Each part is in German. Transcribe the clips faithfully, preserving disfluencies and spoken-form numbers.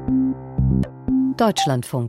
Deutschlandfunk.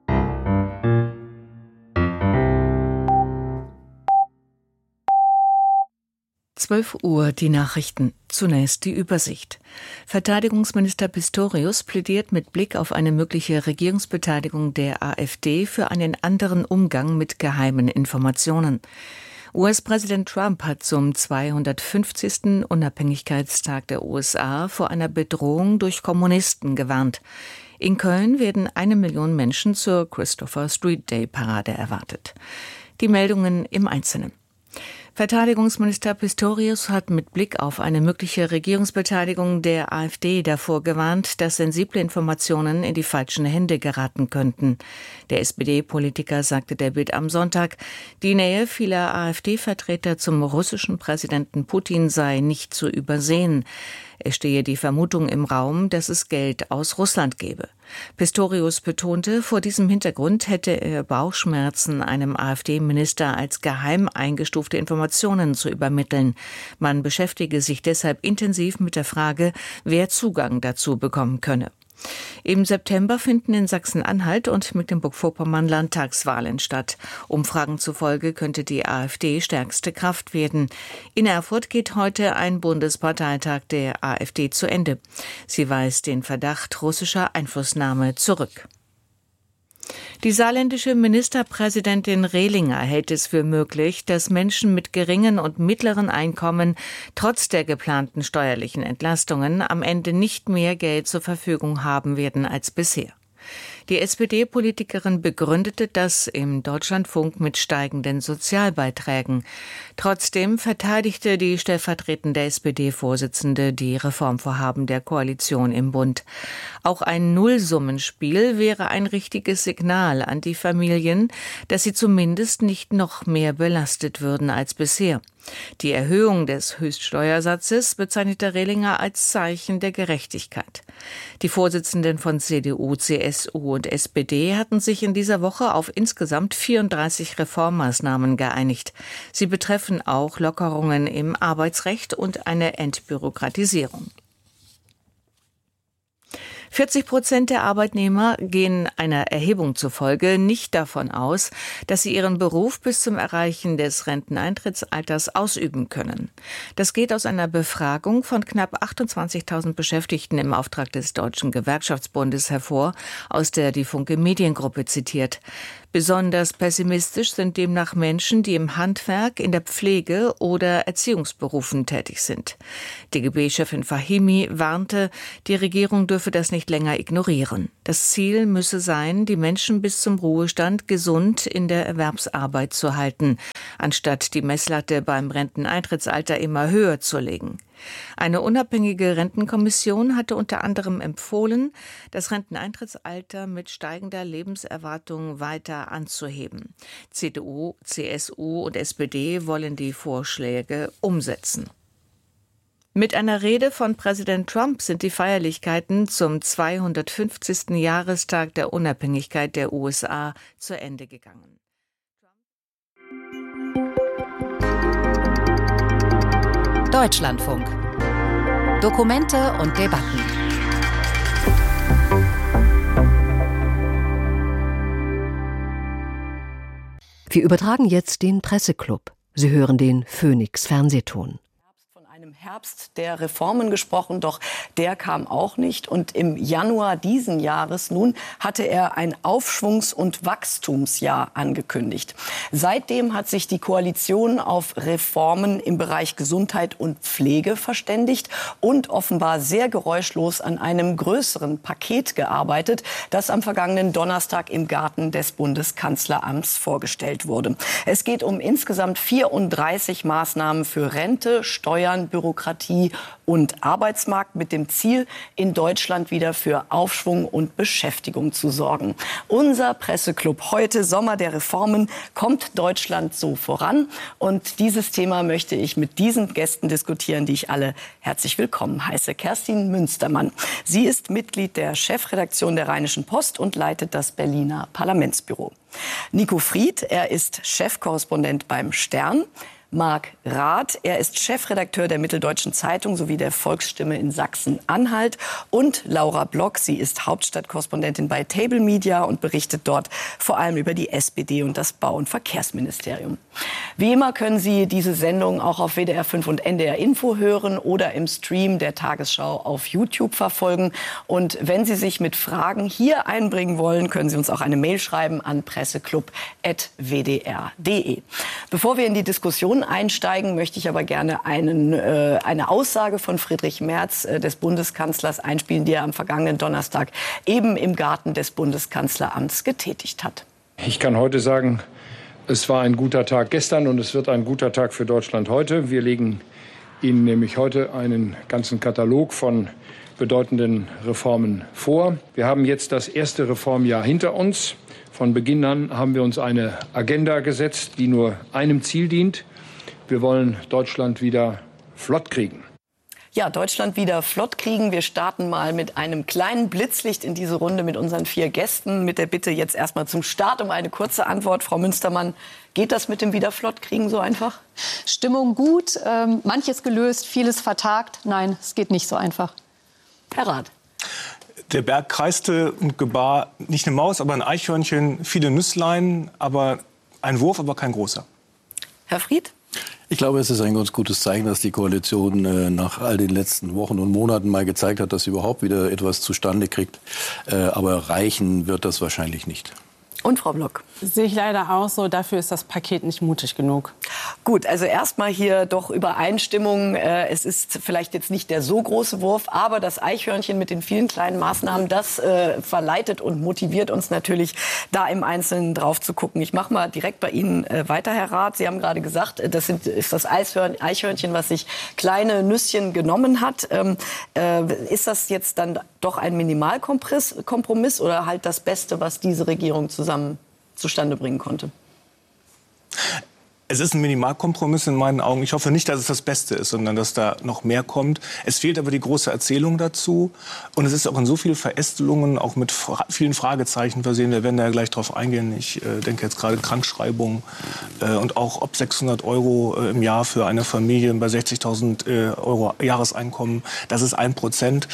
zwölf Uhr, die Nachrichten. Zunächst die Übersicht. Verteidigungsminister Pistorius plädiert mit Blick auf eine mögliche Regierungsbeteiligung der AfD für einen anderen Umgang mit geheimen Informationen. U S-Präsident Trump hat zum zweihundertfünfzigsten Unabhängigkeitstag der U S A vor einer Bedrohung durch Kommunisten gewarnt. In Köln werden eine Million Menschen zur Christopher Street Day Parade erwartet. Die Meldungen im Einzelnen. Verteidigungsminister Pistorius hat mit Blick auf eine mögliche Regierungsbeteiligung der AfD davor gewarnt, dass sensible Informationen in die falschen Hände geraten könnten. Der S P D-Politiker sagte der Bild am Sonntag, die Nähe vieler AfD-Vertreter zum russischen Präsidenten Putin sei nicht zu übersehen. Es stehe die Vermutung im Raum, dass es Geld aus Russland gebe. Pistorius betonte, vor diesem Hintergrund hätte er Bauchschmerzen, einem AfD-Minister als geheim eingestufte Informationen zu übermitteln. Man beschäftige sich deshalb intensiv mit der Frage, wer Zugang dazu bekommen könne. Im September finden in Sachsen-Anhalt und Mecklenburg-Vorpommern Landtagswahlen statt. Umfragen zufolge könnte die AfD stärkste Kraft werden. In Erfurt geht heute ein Bundesparteitag der AfD zu Ende. Sie weist den Verdacht russischer Einflussnahme zurück. Die saarländische Ministerpräsidentin Rehlinger hält es für möglich, dass Menschen mit geringen und mittleren Einkommen trotz der geplanten steuerlichen Entlastungen am Ende nicht mehr Geld zur Verfügung haben werden als bisher. Die S P D-Politikerin begründete das im Deutschlandfunk mit steigenden Sozialbeiträgen. Trotzdem verteidigte die stellvertretende S P D-Vorsitzende die Reformvorhaben der Koalition im Bund. Auch ein Nullsummenspiel wäre ein richtiges Signal an die Familien, dass sie zumindest nicht noch mehr belastet würden als bisher. Die Erhöhung des Höchststeuersatzes bezeichnete Rehlinger als Zeichen der Gerechtigkeit. Die Vorsitzenden von C D U, C S U und S P D hatten sich in dieser Woche auf insgesamt vierunddreißig Reformmaßnahmen geeinigt. Sie betreffen auch Lockerungen im Arbeitsrecht und eine Entbürokratisierung. vierzig Prozent der Arbeitnehmer gehen einer Erhebung zufolge nicht davon aus, dass sie ihren Beruf bis zum Erreichen des Renteneintrittsalters ausüben können. Das geht aus einer Befragung von knapp achtundzwanzigtausend Beschäftigten im Auftrag des Deutschen Gewerkschaftsbundes hervor, aus der die Funke Mediengruppe zitiert. Besonders pessimistisch sind demnach Menschen, die im Handwerk, in der Pflege oder Erziehungsberufen tätig sind. D G B-Chefin Fahimi warnte, die Regierung dürfe das nicht länger ignorieren. Das Ziel müsse sein, die Menschen bis zum Ruhestand gesund in der Erwerbsarbeit zu halten, anstatt die Messlatte beim Renteneintrittsalter immer höher zu legen. Eine unabhängige Rentenkommission hatte unter anderem empfohlen, das Renteneintrittsalter mit steigender Lebenserwartung weiter anzuheben. C D U, C S U und S P D wollen die Vorschläge umsetzen. Mit einer Rede von Präsident Trump sind die Feierlichkeiten zum zweihundertfünfzigsten Jahrestag der Unabhängigkeit der U S A zu Ende gegangen. Deutschlandfunk. Dokumente und Debatten. Wir übertragen jetzt den Presseclub. Sie hören den Phoenix Fernsehton. Im Herbst der Reformen gesprochen, doch der kam auch nicht. Und im Januar diesen Jahres nun hatte er ein Aufschwungs- und Wachstumsjahr angekündigt. Seitdem hat sich die Koalition auf Reformen im Bereich Gesundheit und Pflege verständigt und offenbar sehr geräuschlos an einem größeren Paket gearbeitet, das am vergangenen Donnerstag im Garten des Bundeskanzleramts vorgestellt wurde. Es geht um insgesamt vierunddreißig Maßnahmen für Rente, Steuern, Bürokratie und Arbeitsmarkt mit dem Ziel, in Deutschland wieder für Aufschwung und Beschäftigung zu sorgen. Unser Presseclub heute, Sommer der Reformen, kommt Deutschland so voran? Und dieses Thema möchte ich mit diesen Gästen diskutieren, die ich alle herzlich willkommen heiße. Kerstin Münstermann. Sie ist Mitglied der Chefredaktion der Rheinischen Post und leitet das Berliner Parlamentsbüro. Nico Fried, er ist Chefkorrespondent beim Stern. Marc Rath. Er ist Chefredakteur der Mitteldeutschen Zeitung sowie der Volksstimme in Sachsen-Anhalt. Und Laura Block, sie ist Hauptstadtkorrespondentin bei Table Media und berichtet dort vor allem über die S P D und das Bau- und Verkehrsministerium. Wie immer können Sie diese Sendung auch auf W D R fünf und N D R Info hören oder im Stream der Tagesschau auf YouTube verfolgen. Und wenn Sie sich mit Fragen hier einbringen wollen, können Sie uns auch eine Mail schreiben an presseklub at w d r punkt d e. Bevor wir in die Diskussion einsteigen, möchte ich aber gerne einen, äh, eine Aussage von Friedrich Merz, äh, des Bundeskanzlers, einspielen, die er am vergangenen Donnerstag eben im Garten des Bundeskanzleramts getätigt hat. Ich kann heute sagen, es war ein guter Tag gestern und es wird ein guter Tag für Deutschland heute. Wir legen Ihnen nämlich heute einen ganzen Katalog von bedeutenden Reformen vor. Wir haben jetzt das erste Reformjahr hinter uns. Von Beginn an haben wir uns eine Agenda gesetzt, die nur einem Ziel dient. Wir wollen Deutschland wieder flott kriegen. Ja, Deutschland wieder flott kriegen. Wir starten mal mit einem kleinen Blitzlicht in diese Runde mit unseren vier Gästen. Mit der Bitte jetzt erstmal zum Start um eine kurze Antwort. Frau Münstermann, geht das mit dem Wiederflottkriegen so einfach? Stimmung gut, ähm, manches gelöst, vieles vertagt. Nein, es geht nicht so einfach. Herr Rath. Der Berg kreiste und gebar nicht eine Maus, aber ein Eichhörnchen, viele Nüsslein, aber ein Wurf, aber kein großer. Herr Fried? Ich glaube, es ist ein ganz gutes Zeichen, dass die Koalition äh, nach all den letzten Wochen und Monaten mal gezeigt hat, dass sie überhaupt wieder etwas zustande kriegt. Äh, aber reichen wird das wahrscheinlich nicht. Und Frau Block? Sehe ich leider auch so. Dafür ist das Paket nicht mutig genug. Gut, also erstmal hier doch Übereinstimmung. Äh, es ist vielleicht jetzt nicht der so große Wurf, aber das Eichhörnchen mit den vielen kleinen Maßnahmen, das äh, verleitet und motiviert uns natürlich, da im Einzelnen drauf zu gucken. Ich mache mal direkt bei Ihnen äh, weiter, Herr Rath. Sie haben gerade gesagt, das sind, ist das Eichhörnchen, was sich kleine Nüsschen genommen hat. Ähm, äh, ist das jetzt dann doch ein Minimalkompromiss oder halt das Beste, was diese Regierung zusammen zustande bringen konnte? Es ist ein Minimalkompromiss in meinen Augen. Ich hoffe nicht, dass es das Beste ist, sondern dass da noch mehr kommt. Es fehlt aber die große Erzählung dazu. Und es ist auch in so vielen Verästelungen, auch mit fra- vielen Fragezeichen versehen. Wir werden da ja gleich drauf eingehen. Ich äh, denke jetzt gerade Krankschreibung äh, und auch ob sechshundert Euro äh, im Jahr für eine Familie bei sechzigtausend äh, Euro Jahreseinkommen, das ist ein Prozent.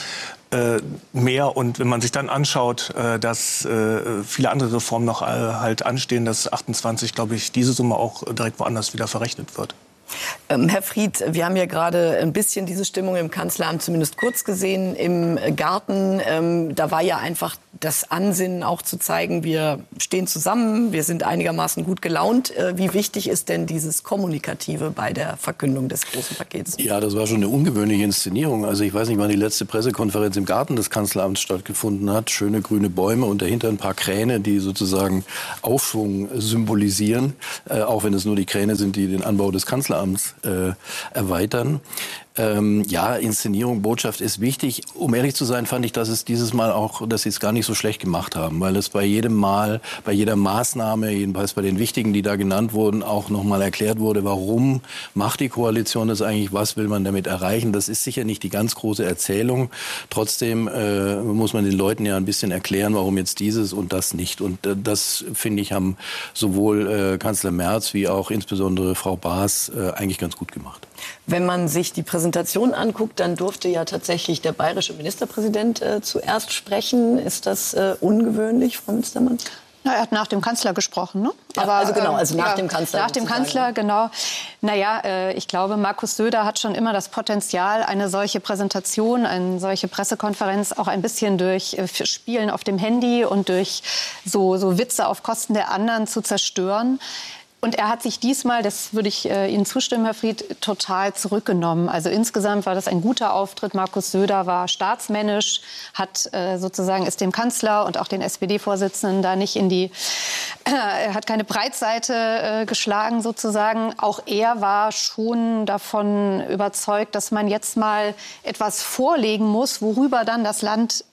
Mehr. Und wenn man sich dann anschaut, dass viele andere Reformen noch halt anstehen, dass achtundzwanzig, glaube ich, diese Summe auch direkt woanders wieder verrechnet wird. Ähm, Herr Fried, wir haben ja gerade ein bisschen diese Stimmung im Kanzleramt zumindest kurz gesehen im Garten. Ähm, da war ja einfach das Ansinnen auch zu zeigen, wir stehen zusammen, wir sind einigermaßen gut gelaunt. Äh, wie wichtig ist denn dieses Kommunikative bei der Verkündung des großen Pakets? Ja, das war schon eine ungewöhnliche Inszenierung. Also ich weiß nicht, wann die letzte Pressekonferenz im Garten des Kanzleramts stattgefunden hat. Schöne grüne Bäume und dahinter ein paar Kräne, die sozusagen Aufschwung symbolisieren. Äh, auch wenn es nur die Kräne sind, die den Anbau des Kanzleramts Äh, erweitern. Ähm, ja, Inszenierung, Botschaft ist wichtig. Um ehrlich zu sein, fand ich, dass es dieses Mal auch, dass sie es gar nicht so schlecht gemacht haben, weil es bei jedem Mal, bei jeder Maßnahme, jedenfalls bei den wichtigen, die da genannt wurden, auch nochmal erklärt wurde, warum macht die Koalition das eigentlich, was will man damit erreichen. Das ist sicher nicht die ganz große Erzählung. Trotzdem äh, muss man den Leuten ja ein bisschen erklären, warum jetzt dieses und das nicht. Und äh, das, finde ich, haben sowohl äh, Kanzler Merz wie auch insbesondere Frau Baas äh, eigentlich ganz gut gemacht. Wenn man sich die Präsentation anguckt, dann durfte ja tatsächlich der bayerische Ministerpräsident äh, zuerst sprechen. Ist das äh, ungewöhnlich, Frau Münstermann? Na, er hat nach dem Kanzler gesprochen, ne? Ja, Aber, also genau, also nach ja, dem Kanzler. Nach dem Kanzler, genau. Naja, äh, ich glaube, Markus Söder hat schon immer das Potenzial, eine solche Präsentation, eine solche Pressekonferenz auch ein bisschen durch äh, Spielen auf dem Handy und durch so, so Witze auf Kosten der anderen zu zerstören. Und er hat sich diesmal, das würde ich äh, Ihnen zustimmen, Herr Fried, total zurückgenommen. Also insgesamt war das ein guter Auftritt. Markus Söder war staatsmännisch, hat äh, sozusagen ist dem Kanzler und auch den S P D-Vorsitzenden da nicht in die, äh, er hat keine Breitseite äh, geschlagen sozusagen. Auch er war schon davon überzeugt, dass man jetzt mal etwas vorlegen muss, worüber dann das Land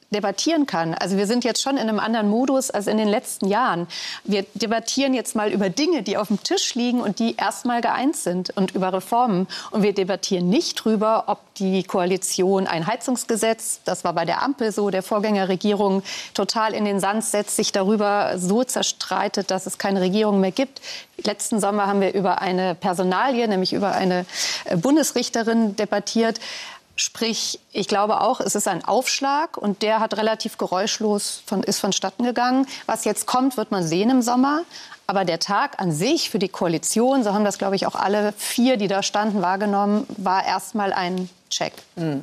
debattieren kann. Also wir sind jetzt schon in einem anderen Modus als in den letzten Jahren. Wir debattieren jetzt mal über Dinge, die auf dem Tisch liegen und die erstmal geeint sind und über Reformen. Und wir debattieren nicht drüber, ob die Koalition ein Heizungsgesetz, das war bei der Ampel so, der Vorgängerregierung, total in den Sand setzt, sich darüber so zerstreitet, dass es keine Regierung mehr gibt. Letzten Sommer haben wir über eine Personalie, nämlich über eine Bundesrichterin debattiert. Sprich, ich glaube auch, es ist ein Aufschlag und der hat relativ geräuschlos von, ist vonstatten gegangen. Was jetzt kommt, wird man sehen im Sommer. Aber der Tag an sich für die Koalition, so haben das, glaube ich, auch alle vier, die da standen, wahrgenommen, war erstmal ein Check. Mhm.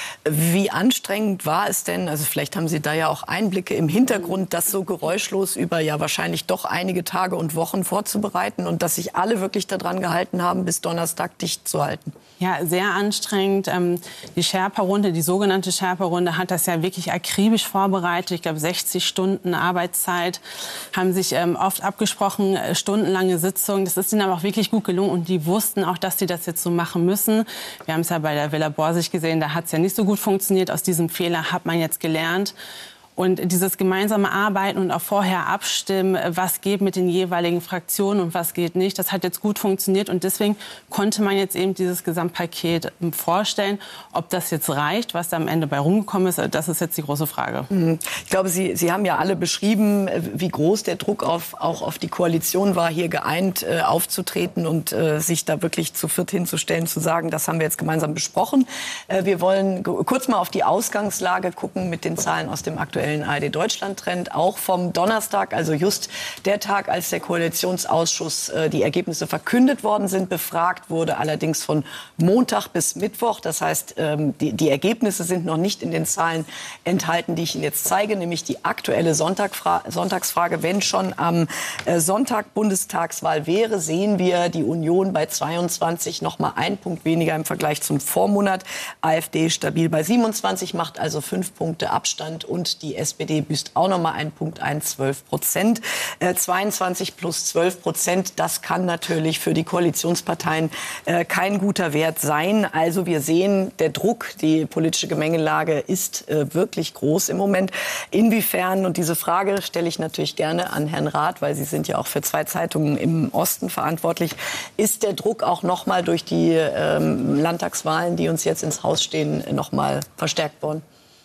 Wie anstrengend war es denn, also vielleicht haben Sie da ja auch Einblicke im Hintergrund, das so geräuschlos über ja wahrscheinlich doch einige Tage und Wochen vorzubereiten und dass sich alle wirklich daran gehalten haben, bis Donnerstag dicht zu halten? Ja, sehr anstrengend. Die Sherpa-Runde, die sogenannte Sherpa-Runde, hat das ja wirklich akribisch vorbereitet. Ich glaube, sechzig Stunden Arbeitszeit, haben sich oft abgesprochen, stundenlange Sitzungen. Das ist ihnen aber auch wirklich gut gelungen und die wussten auch, dass sie das jetzt so machen müssen. Wir haben es ja bei der Villa Borsig gesehen, da hat es ja nicht so gut funktioniert. Aus diesem Fehler hat man jetzt gelernt. Und dieses gemeinsame Arbeiten und auch vorher abstimmen, was geht mit den jeweiligen Fraktionen und was geht nicht, das hat jetzt gut funktioniert. Und deswegen konnte man jetzt eben dieses Gesamtpaket vorstellen. Ob das jetzt reicht, was da am Ende bei rumgekommen ist, das ist jetzt die große Frage. Ich glaube, Sie, Sie haben ja alle beschrieben, wie groß der Druck auf, auch auf die Koalition war, hier geeint äh, aufzutreten und äh, sich da wirklich zu viert hinzustellen, zu sagen, das haben wir jetzt gemeinsam besprochen. Äh, wir wollen kurz mal auf die Ausgangslage gucken mit den Zahlen aus dem aktuellen A R D-Deutschland-Trend, auch vom Donnerstag, also just der Tag, als der Koalitionsausschuss äh, die Ergebnisse verkündet worden sind. Befragt wurde allerdings von Montag bis Mittwoch. Das heißt, ähm, die, die Ergebnisse sind noch nicht in den Zahlen enthalten, die ich Ihnen jetzt zeige, nämlich die aktuelle Sonntagfra- Sonntagsfrage. Wenn schon am äh, Sonntag Bundestagswahl wäre, sehen wir die Union bei zweiundzwanzig, noch mal ein Punkt weniger im Vergleich zum Vormonat. AfD stabil bei siebenundzwanzig, macht also fünf Punkte Abstand und die Die S P D büßt auch noch mal einen Punkt ein, zwölf Prozent. Äh, zweiundzwanzig plus zwölf Prozent, das kann natürlich für die Koalitionsparteien äh, kein guter Wert sein. Also wir sehen, der Druck, die politische Gemengelage ist äh, wirklich groß im Moment. Inwiefern, und diese Frage stelle ich natürlich gerne an Herrn Rath, weil Sie sind ja auch für zwei Zeitungen im Osten verantwortlich, ist der Druck auch noch mal durch die ähm, Landtagswahlen, die uns jetzt ins Haus stehen, noch mal verstärkt worden?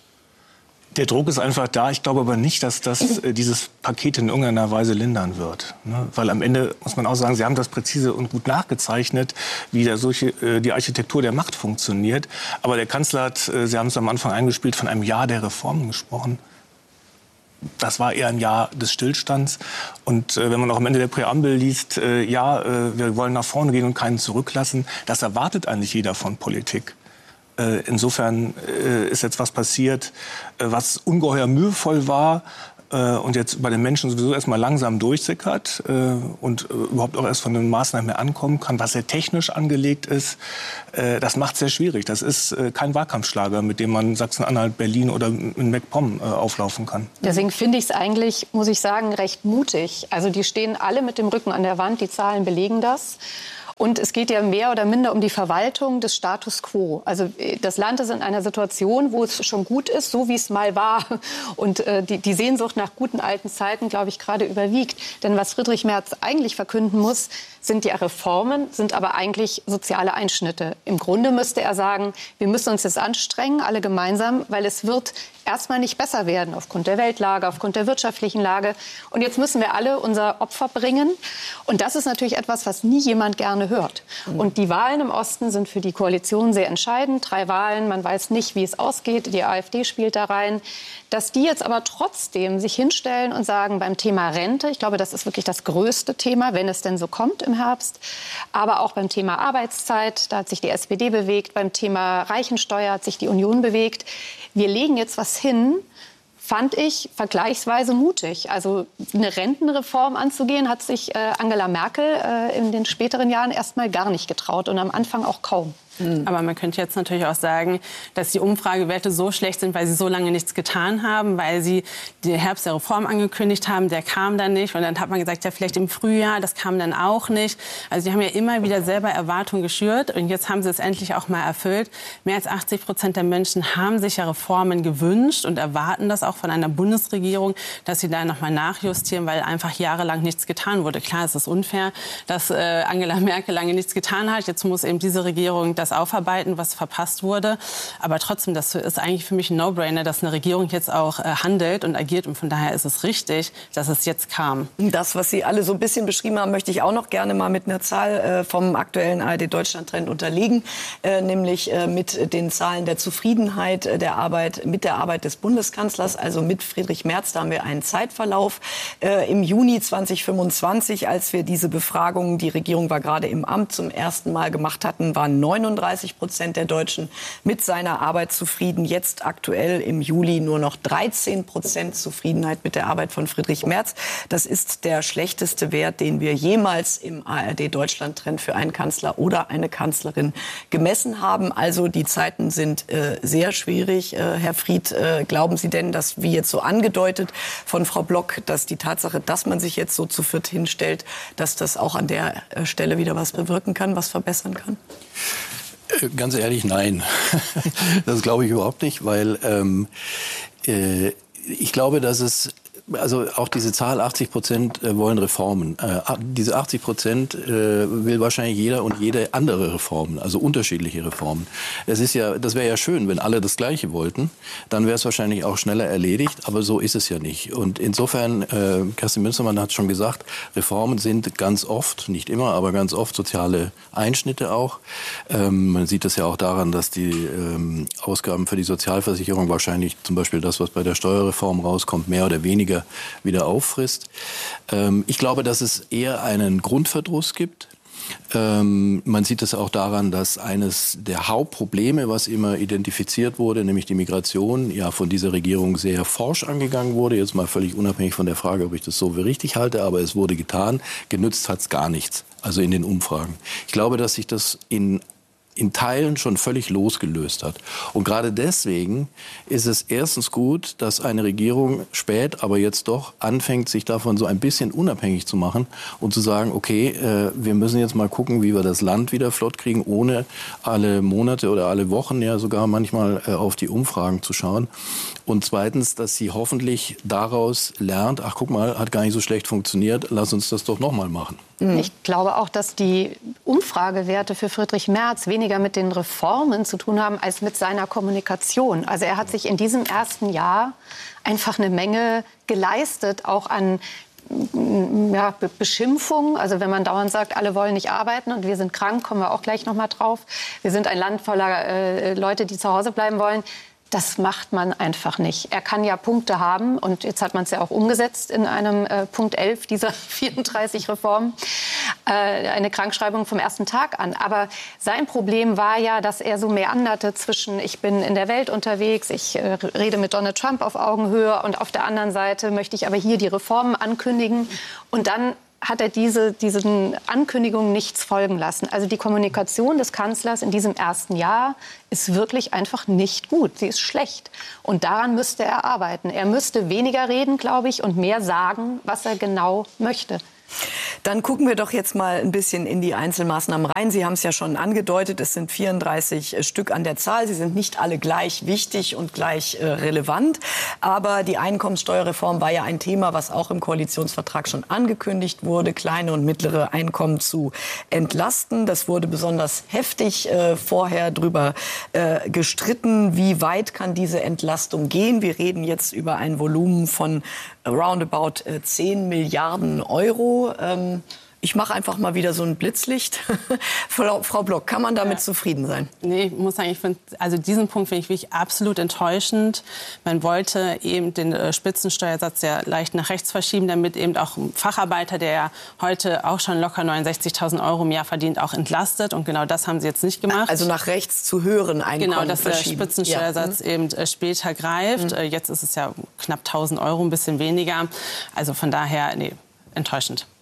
Der Druck ist einfach da. Ich glaube aber nicht, dass das äh, dieses Paket in irgendeiner Weise lindern wird. Ne? Weil am Ende muss man auch sagen, Sie haben das präzise und gut nachgezeichnet, wie da solche, äh, die Architektur der Macht funktioniert. Aber der Kanzler hat, äh, Sie haben es am Anfang eingespielt, von einem Jahr der Reformen gesprochen. Das war eher ein Jahr des Stillstands. Und äh, wenn man auch am Ende der Präambel liest, äh, ja, äh, wir wollen nach vorne gehen und keinen zurücklassen, das erwartet eigentlich jeder von Politik. Insofern ist jetzt was passiert, was ungeheuer mühevoll war und jetzt bei den Menschen sowieso erst mal langsam durchsickert und überhaupt auch erst von den Maßnahmen her ankommen kann, was sehr technisch angelegt ist. Das macht es sehr schwierig. Das ist kein Wahlkampfschlager, mit dem man Sachsen-Anhalt, Berlin oder in MacPom auflaufen kann. Deswegen finde ich es eigentlich, muss ich sagen, recht mutig. Also die stehen alle mit dem Rücken an der Wand, die Zahlen belegen das. Und es geht ja mehr oder minder um die Verwaltung des Status quo. Also das Land ist in einer Situation, wo es schon gut ist, so wie es mal war. Und äh, die, die Sehnsucht nach guten alten Zeiten, glaube ich, gerade überwiegt. Denn was Friedrich Merz eigentlich verkünden muss, sind ja Reformen, sind aber eigentlich soziale Einschnitte. Im Grunde müsste er sagen, wir müssen uns jetzt anstrengen, alle gemeinsam, weil es wird erstmal nicht besser werden aufgrund der Weltlage, aufgrund der wirtschaftlichen Lage. Und jetzt müssen wir alle unser Opfer bringen. Und das ist natürlich etwas, was nie jemand gerne hört. Und die Wahlen im Osten sind für die Koalition sehr entscheidend. Drei Wahlen, man weiß nicht, wie es ausgeht. Die AfD spielt da rein. Dass die jetzt aber trotzdem sich hinstellen und sagen, beim Thema Rente, ich glaube, das ist wirklich das größte Thema, wenn es denn so kommt im Herbst, aber auch beim Thema Arbeitszeit, da hat sich die S P D bewegt, beim Thema Reichensteuer hat sich die Union bewegt. Wir legen jetzt was hin, fand ich vergleichsweise mutig. Also eine Rentenreform anzugehen, hat sich äh, Angela Merkel äh, in den späteren Jahren erst mal gar nicht getraut und am Anfang auch kaum. Mhm. Aber man könnte jetzt natürlich auch sagen, dass die Umfragewerte so schlecht sind, weil sie so lange nichts getan haben, weil sie den Herbst der Reform angekündigt haben, der kam dann nicht. Und dann hat man gesagt, ja, vielleicht im Frühjahr, das kam dann auch nicht. Also sie haben ja immer wieder selber Erwartungen geschürt und jetzt haben sie es endlich auch mal erfüllt. Mehr als achtzig Prozent der Menschen haben sich ja Reformen gewünscht und erwarten das auch von einer Bundesregierung, dass sie da noch mal nachjustieren, weil einfach jahrelang nichts getan wurde. Klar, es ist unfair, dass äh, Angela Merkel lange nichts getan hat. Jetzt muss eben diese Regierung das aufarbeiten, was verpasst wurde. Aber trotzdem, das ist eigentlich für mich ein No-Brainer, dass eine Regierung jetzt auch äh, handelt und agiert. Und von daher ist es richtig, dass es jetzt kam. Das, was Sie alle so ein bisschen beschrieben haben, möchte ich auch noch gerne mal mit einer Zahl äh, vom aktuellen A R D-Deutschland-Trend unterlegen, äh, nämlich äh, mit den Zahlen der Zufriedenheit äh, der Arbeit, mit der Arbeit des Bundeskanzlers, also mit Friedrich Merz. Da haben wir einen Zeitverlauf. Äh, Im Juni zweitausendfünfundzwanzig, als wir diese Befragung, die Regierung war gerade im Amt, zum ersten Mal gemacht hatten, waren neununddreißig Prozent der Deutschen mit seiner Arbeit zufrieden. Jetzt aktuell im Juli nur noch dreizehn Prozent Zufriedenheit mit der Arbeit von Friedrich Merz. Das ist der schlechteste Wert, den wir jemals im A R D-Deutschland-Trend für einen Kanzler oder eine Kanzlerin gemessen haben. Also die Zeiten sind äh, sehr schwierig. Äh, Herr Fried, äh, glauben Sie denn, dass, wie jetzt so angedeutet von Frau Block, dass die Tatsache, dass man sich jetzt so zu viert hinstellt, dass das auch an der äh, Stelle wieder was bewirken kann, was verbessern kann? Ganz ehrlich, nein. Das glaube ich überhaupt nicht, weil ähm, äh, ich glaube, dass es also auch diese Zahl, achtzig Prozent wollen Reformen. Äh, diese achtzig Prozent äh, will wahrscheinlich jeder und jede andere Reformen, also unterschiedliche Reformen. Es ist ja, das wäre ja schön, wenn alle das Gleiche wollten. Dann wäre es wahrscheinlich auch schneller erledigt, aber so ist es ja nicht. Und insofern, äh, Kerstin Münstermann hat schon gesagt, Reformen sind ganz oft, nicht immer, aber ganz oft soziale Einschnitte auch. Ähm, man sieht das ja auch daran, dass die ähm, Ausgaben für die Sozialversicherung wahrscheinlich zum Beispiel das, was bei der Steuerreform rauskommt, mehr oder weniger wieder auffrisst. Ähm, ich glaube, dass es eher einen Grundverdruss gibt. Ähm, man sieht es auch daran, dass eines der Hauptprobleme, was immer identifiziert wurde, nämlich die Migration, ja von dieser Regierung sehr forsch angegangen wurde. Jetzt mal völlig unabhängig von der Frage, ob ich das so für richtig halte, aber es wurde getan. Genützt hat es gar nichts, also in den Umfragen. Ich glaube, dass sich das in in Teilen schon völlig losgelöst hat. Und gerade deswegen ist es erstens gut, dass eine Regierung spät, aber jetzt doch anfängt, sich davon so ein bisschen unabhängig zu machen und zu sagen, okay, äh, wir müssen jetzt mal gucken, wie wir das Land wieder flott kriegen, ohne alle Monate oder alle Wochen ja sogar manchmal äh, auf die Umfragen zu schauen. Und zweitens, dass sie hoffentlich daraus lernt, ach guck mal, hat gar nicht so schlecht funktioniert, lass uns das doch noch mal machen. Ich glaube auch, dass die Umfragewerte für Friedrich Merz weniger mit den Reformen zu tun haben, als mit seiner Kommunikation. Also er hat sich in diesem ersten Jahr einfach eine Menge geleistet, auch an ja, Be- Beschimpfung. Also wenn man dauernd sagt, alle wollen nicht arbeiten und wir sind krank, kommen wir auch gleich noch mal drauf. Wir sind ein Land voller äh, Leute, die zu Hause bleiben wollen. Das macht man einfach nicht. Er kann ja Punkte haben und jetzt hat man es ja auch umgesetzt in einem äh, Punkt elf dieser vierunddreißig Reformen, äh, eine Krankschreibung vom ersten Tag an. Aber sein Problem war ja, dass er so meanderte zwischen ich bin in der Welt unterwegs, ich äh, rede mit Donald Trump auf Augenhöhe und auf der anderen Seite möchte ich aber hier die Reformen ankündigen und dann hat er diese, diesen Ankündigungen nichts folgen lassen. Also die Kommunikation des Kanzlers in diesem ersten Jahr ist wirklich einfach nicht gut. Sie ist schlecht. Und daran müsste er arbeiten. Er müsste weniger reden, glaube ich, und mehr sagen, was er genau möchte. Dann gucken wir doch jetzt mal ein bisschen in die Einzelmaßnahmen rein. Sie haben es ja schon angedeutet, es sind vierunddreißig Stück an der Zahl. Sie sind nicht alle gleich wichtig und gleich äh, relevant. Aber die Einkommenssteuerreform war ja ein Thema, was auch im Koalitionsvertrag schon angekündigt wurde, kleine und mittlere Einkommen zu entlasten. Das wurde besonders heftig äh, vorher drüber äh, gestritten. Wie weit kann diese Entlastung gehen? Wir reden jetzt über ein Volumen von roundabout äh, zehn Milliarden Euro. Ähm, ich mache einfach mal wieder so ein Blitzlicht. Frau, Frau Block, kann man damit ja. zufrieden sein? Nee, ich muss sagen, ich find, also diesen Punkt finde ich wirklich absolut enttäuschend. Man wollte eben den äh, Spitzensteuersatz ja leicht nach rechts verschieben, damit eben auch ein Facharbeiter, der ja heute auch schon locker neunundsechzigtausend Euro im Jahr verdient, auch entlastet. Und genau das haben sie jetzt nicht gemacht. Also nach rechts zu höheren Einkommen Genau, dass verschieben. Der Spitzensteuersatz ja. eben äh, später greift. Mhm. Äh, jetzt ist es ja knapp tausend Euro, ein bisschen weniger. Also von daher, nee, enttäuschend.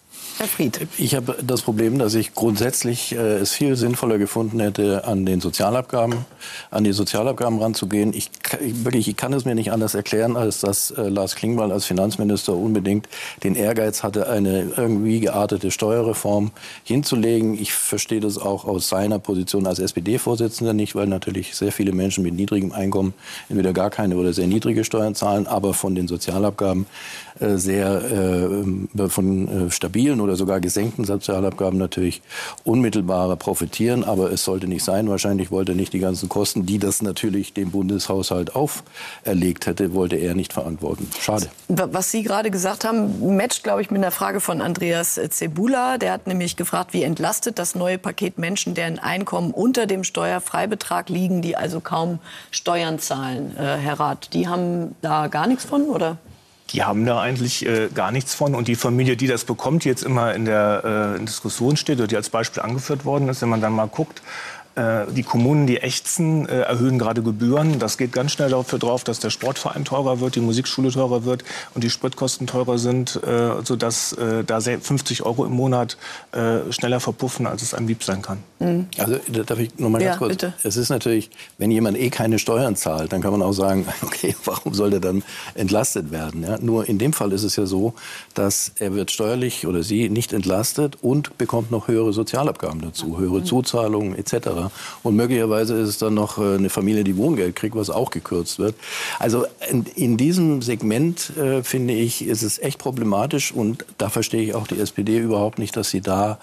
Herr Fried. Ich habe das Problem, dass ich grundsätzlich äh, es viel sinnvoller gefunden hätte, an den Sozialabgaben, an die Sozialabgaben ranzugehen. Ich, ich, wirklich, ich kann es mir nicht anders erklären, als dass äh, Lars Klingbeil als Finanzminister unbedingt den Ehrgeiz hatte, eine irgendwie geartete Steuerreform hinzulegen. Ich verstehe das auch aus seiner Position als S P D-Vorsitzender nicht, weil natürlich sehr viele Menschen mit niedrigem Einkommen entweder gar keine oder sehr niedrige Steuern zahlen, aber von den Sozialabgaben äh, sehr äh, von äh, stabilen oder sogar gesenkten Sozialabgaben natürlich unmittelbarer profitieren. Aber es sollte nicht sein. Wahrscheinlich wollte er nicht die ganzen Kosten, die das natürlich dem Bundeshaushalt auferlegt hätte, wollte er nicht verantworten. Schade. Was Sie gerade gesagt haben, matcht, glaube ich, mit einer Frage von Andreas Zebula. Der hat nämlich gefragt, wie entlastet das neue Paket Menschen, deren Einkommen unter dem Steuerfreibetrag liegen, die also kaum Steuern zahlen. Äh, Herr Rath, die haben da gar nichts von, oder? Die haben da eigentlich äh, gar nichts von. Und die Familie, die das bekommt, die jetzt immer in der äh, in Diskussion steht oder die als Beispiel angeführt worden ist, wenn man dann mal guckt, äh, die Kommunen, die ächzen, äh, erhöhen gerade Gebühren. Das geht ganz schnell dafür drauf, dass der Sportverein teurer wird, die Musikschule teurer wird und die Spritkosten teurer sind, äh, sodass äh, da fünfzig Euro im Monat äh, schneller verpuffen, als es einem lieb sein kann. Mhm. Also darf ich noch mal ganz ja, kurz? Bitte. Es ist natürlich, wenn jemand eh keine Steuern zahlt, dann kann man auch sagen, okay, warum soll der dann entlastet werden? Ja? Nur in dem Fall ist es ja so, dass er wird steuerlich oder sie nicht entlastet und bekommt noch höhere Sozialabgaben dazu, höhere Zuzahlungen et cetera. Und möglicherweise ist es dann noch eine Familie, die Wohngeld kriegt, was auch gekürzt wird. Also in, in diesem Segment, äh, finde ich, ist es echt problematisch und da verstehe ich auch die S P D überhaupt nicht, dass sie da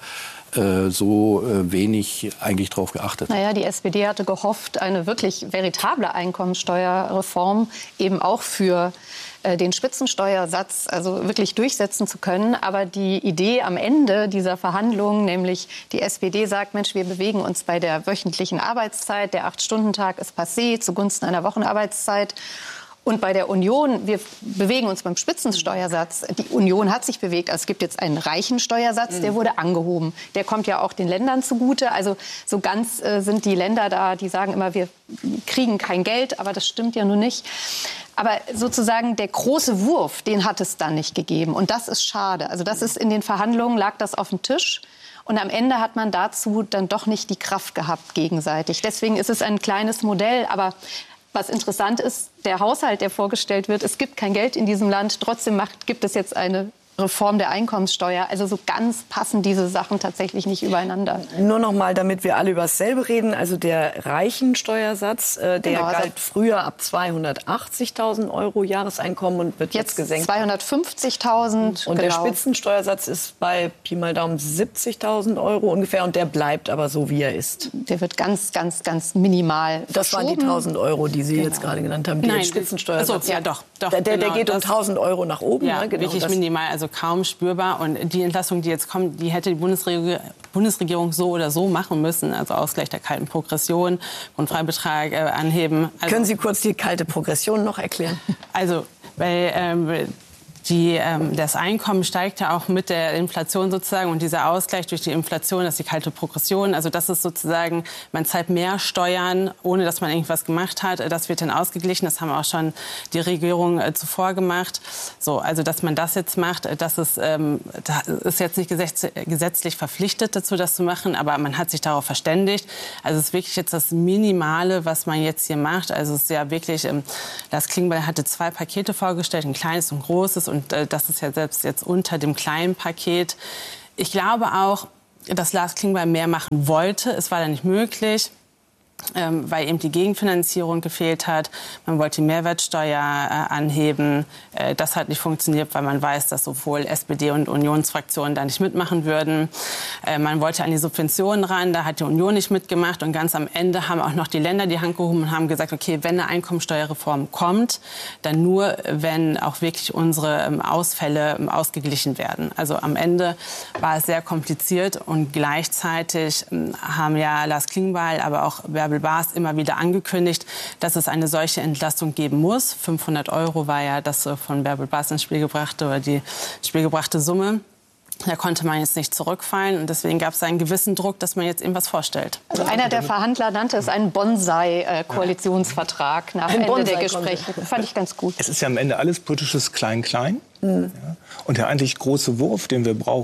so wenig eigentlich drauf geachtet. Naja, die S P D hatte gehofft, eine wirklich veritable Einkommensteuerreform eben auch für äh, den Spitzensteuersatz also wirklich durchsetzen zu können. Aber die Idee am Ende dieser Verhandlungen, nämlich die S P D sagt, Mensch, wir bewegen uns bei der wöchentlichen Arbeitszeit, der Acht-Stunden-Tag ist passé zugunsten einer Wochenarbeitszeit. Und bei der Union, wir bewegen uns beim Spitzensteuersatz. Die Union hat sich bewegt. Also es gibt jetzt einen reichen Steuersatz, der wurde angehoben. Der kommt ja auch den Ländern zugute. Also so ganz äh, sind die Länder da, die sagen immer, wir kriegen kein Geld. Aber das stimmt ja nun nicht. Aber sozusagen der große Wurf, den hat es dann nicht gegeben. Und das ist schade. Also das ist in den Verhandlungen, lag das auf dem Tisch. Und am Ende hat man dazu dann doch nicht die Kraft gehabt gegenseitig. Deswegen ist es ein kleines Modell. Aber was interessant ist, der Haushalt, der vorgestellt wird, es gibt kein Geld in diesem Land. Trotzdem macht, gibt es jetzt eine Reform der Einkommenssteuer. Also so ganz passen diese Sachen tatsächlich nicht übereinander. Nur noch mal, damit wir alle über dasselbe reden. Also der Reichensteuersatz, äh, der genau, galt früher ab zweihundertachtzigtausend Euro Jahreseinkommen und wird jetzt, jetzt gesenkt. zweihundertfünfzigtausend. Und genau. der Spitzensteuersatz ist bei Pi mal Daumen siebzigtausend Euro ungefähr. Und der bleibt aber so, wie er ist. Der wird ganz, ganz, ganz minimal Das waren die tausend Euro, die Sie genau. jetzt gerade genannt haben. Nein, Spitzensteuersatz. Also, ja, doch, doch, der, der, genau, der geht um tausend Euro nach oben. Ja, ne? Genau, wirklich das. minimal. Also kaum spürbar. Und die Entlastung, die jetzt kommt, die hätte die Bundesregierung, Bundesregierung so oder so machen müssen. Also Ausgleich der kalten Progression, Grundfreibetrag äh, anheben. Also, können Sie kurz die kalte Progression noch erklären? Also, weil ähm, die, ähm, das Einkommen steigt ja auch mit der Inflation sozusagen. Und dieser Ausgleich durch die Inflation, das ist die kalte Progression. Also das ist sozusagen, man zahlt mehr Steuern, ohne dass man irgendwas gemacht hat. Das wird dann ausgeglichen. Das haben auch schon die Regierung äh, zuvor gemacht. So, also dass man das jetzt macht, das ist, ähm, das ist jetzt nicht gesetz gesetzlich verpflichtet dazu, das zu machen. Aber man hat sich darauf verständigt. Also es ist wirklich jetzt das Minimale, was man jetzt hier macht. Also es ist ja wirklich, ähm, Lars Klingbeil hatte zwei Pakete vorgestellt, ein kleines und ein großes. Und äh, das ist ja selbst jetzt unter dem kleinen Paket. Ich glaube auch, dass Lars Klingbeil mehr machen wollte. Es war dann nicht möglich, ähm, weil eben die Gegenfinanzierung gefehlt hat. Man wollte die Mehrwertsteuer äh, anheben. Äh, das hat nicht funktioniert, weil man weiß, dass sowohl S P D und Unionsfraktionen da nicht mitmachen würden. Äh, man wollte an die Subventionen ran, da hat die Union nicht mitgemacht. Und ganz am Ende haben auch noch die Länder die Hand gehoben und haben gesagt, okay, wenn eine Einkommensteuerreform kommt, dann nur, wenn auch wirklich unsere ähm, Ausfälle ähm, ausgeglichen werden. Also am Ende war es sehr kompliziert und gleichzeitig ähm, haben ja Lars Klingbeil, aber auch Bärbel Baas immer wieder angekündigt, dass es eine solche Entlastung geben muss. fünfhundert Euro war ja das von Bärbel Baas ins Spiel gebrachte oder die ins Spiel gebrachte Summe. Da konnte man jetzt nicht zurückfallen und deswegen gab es einen gewissen Druck, dass man jetzt eben was vorstellt. Also einer der Verhandler nannte es einen Bonsai-Koalitionsvertrag nach Ein Ende Bonsai der Gespräche. Fand ich ganz gut. Es ist ja am Ende alles politisches Klein-Klein. Mhm. Ja. Und der eigentlich große Wurf, den wir brauchen,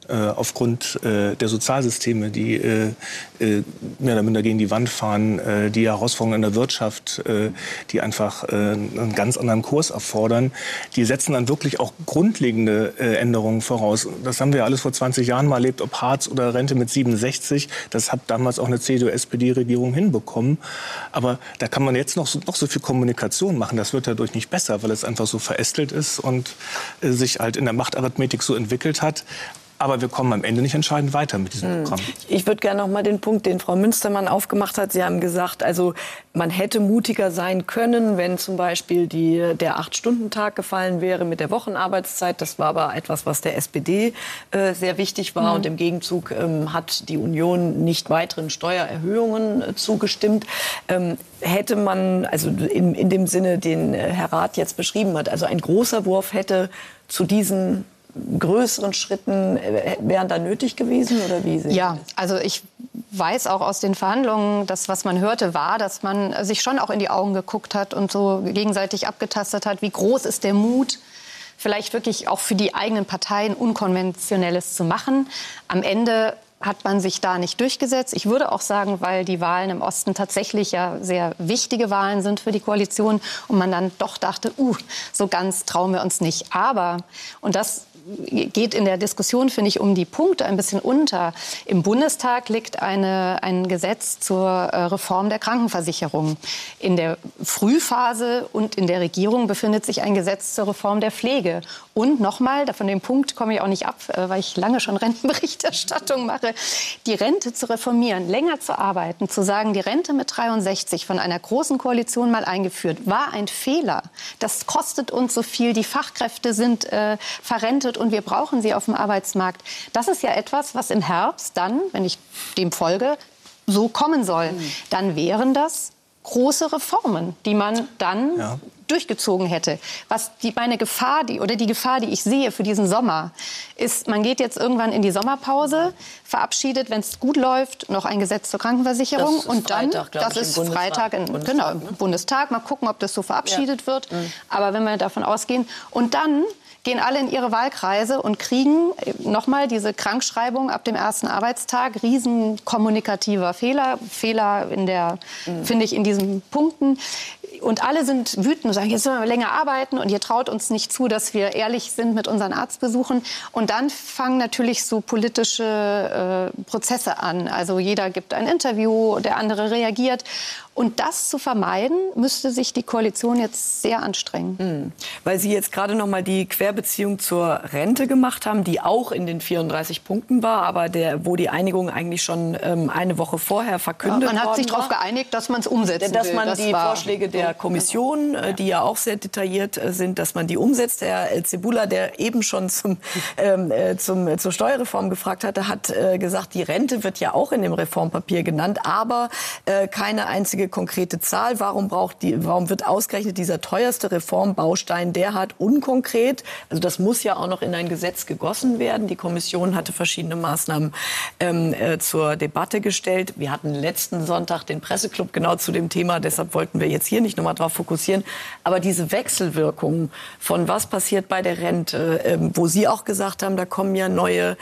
äh, aufgrund äh, der Sozialsysteme, die äh, äh, mehr oder minder gegen die Wand fahren, äh, die Herausforderungen in der Wirtschaft, äh, die einfach äh, einen ganz anderen Kurs erfordern, die setzen dann wirklich auch grundlegende äh, Änderungen voraus. Das haben wir alles vor zwanzig Jahren mal erlebt, ob Hartz oder Rente mit siebenundsechzig. Das hat damals auch eine C D U S P D-Regierung hinbekommen. Aber da kann man jetzt noch so, noch so viel Kommunikation machen. Das wird dadurch nicht besser, weil es einfach so verästelt ist und äh, sich halt in der Machtarithmetik so entwickelt hat. Aber wir kommen am Ende nicht entscheidend weiter mit diesem Programm. Ich würde gerne noch mal den Punkt, den Frau Münstermann aufgemacht hat. Sie haben gesagt, also man hätte mutiger sein können, wenn zum Beispiel die, der Acht-Stunden-Tag gefallen wäre mit der Wochenarbeitszeit. Das war aber etwas, was der S P D äh, sehr wichtig war. Mhm. Und im Gegenzug ähm, hat die Union nicht weiteren Steuererhöhungen äh, zugestimmt. Ähm, hätte man, also in, in dem Sinne, den äh, Herr Rath jetzt beschrieben hat, also ein großer Wurf hätte zu diesen größeren Schritten wären da nötig gewesen oder wie sehen Sie Ja, also ich weiß auch aus den Verhandlungen, dass was man hörte war, dass man sich schon auch in die Augen geguckt hat und so gegenseitig abgetastet hat, wie groß ist der Mut, vielleicht wirklich auch für die eigenen Parteien Unkonventionelles zu machen. Am Ende hat man sich da nicht durchgesetzt. Ich würde auch sagen, weil die Wahlen im Osten tatsächlich ja sehr wichtige Wahlen sind für die Koalition und man dann doch dachte, uh, so ganz trauen wir uns nicht. Aber, und das geht in der Diskussion, finde ich, um die Punkte ein bisschen unter. Im Bundestag liegt eine, ein Gesetz zur äh, Reform der Krankenversicherung. In der Frühphase und in der Regierung befindet sich ein Gesetz zur Reform der Pflege. Und nochmal, von dem Punkt komme ich auch nicht ab, äh, weil ich lange schon Rentenberichterstattung mache, die Rente zu reformieren, länger zu arbeiten, zu sagen, die Rente mit dreiundsechzig von einer großen Koalition mal eingeführt, war ein Fehler. Das kostet uns so viel, die Fachkräfte sind äh, verrentet und wir brauchen sie auf dem Arbeitsmarkt. Das ist ja etwas, was im Herbst dann, wenn ich dem folge, so kommen soll. Mhm. Dann wären das große Reformen, die man dann ja. durchgezogen hätte. Was die, meine Gefahr, die, oder die Gefahr, die ich sehe für diesen Sommer, ist, man geht jetzt irgendwann in die Sommerpause, verabschiedet, wenn es gut läuft, noch ein Gesetz zur Krankenversicherung. Das ist und dann, Freitag, das ich, ist im Freitag, in, Bundestag, genau, ne? im Bundestag. Mal gucken, ob das so verabschiedet ja. wird. Mhm. Aber wenn wir davon ausgehen, und dann gehen alle in ihre Wahlkreise und kriegen nochmal diese Krankschreibung ab dem ersten Arbeitstag. Riesen kommunikativer Fehler, Fehler in der, mhm. finde ich, in diesen Punkten. Und alle sind wütend und sagen, jetzt sollen wir länger arbeiten und ihr traut uns nicht zu, dass wir ehrlich sind mit unseren Arztbesuchen. Und dann fangen natürlich so politische äh, Prozesse an. Also jeder gibt ein Interview, der andere reagiert. Und das zu vermeiden, müsste sich die Koalition jetzt sehr anstrengen. Mhm. Weil Sie jetzt gerade noch mal die Querbeziehung zur Rente gemacht haben, die auch in den vierunddreißig Punkten war, aber der, wo die Einigung eigentlich schon ähm, eine Woche vorher verkündet worden war. Man hat sich darauf geeinigt, dass man es umsetzen dass will. man Das die war Vorschläge der Kommission, ja. die ja auch sehr detailliert sind, dass man die umsetzt. Herr Zebula, der eben schon zum, ähm, zum, zur Steuerreform gefragt hatte, hat äh, gesagt, die Rente wird ja auch in dem Reformpapier genannt, aber äh, keine einzige konkrete Zahl. Warum, braucht die, warum wird ausgerechnet dieser teuerste Reformbaustein derart unkonkret? Also das muss ja auch noch in ein Gesetz gegossen werden. Die Kommission hatte verschiedene Maßnahmen ähm, äh, zur Debatte gestellt. Wir hatten letzten Sonntag den Presseclub genau zu dem Thema. Deshalb wollten wir jetzt hier nicht nochmal drauf fokussieren. Aber diese Wechselwirkung von was passiert bei der Rente, ähm, wo Sie auch gesagt haben, da kommen ja neue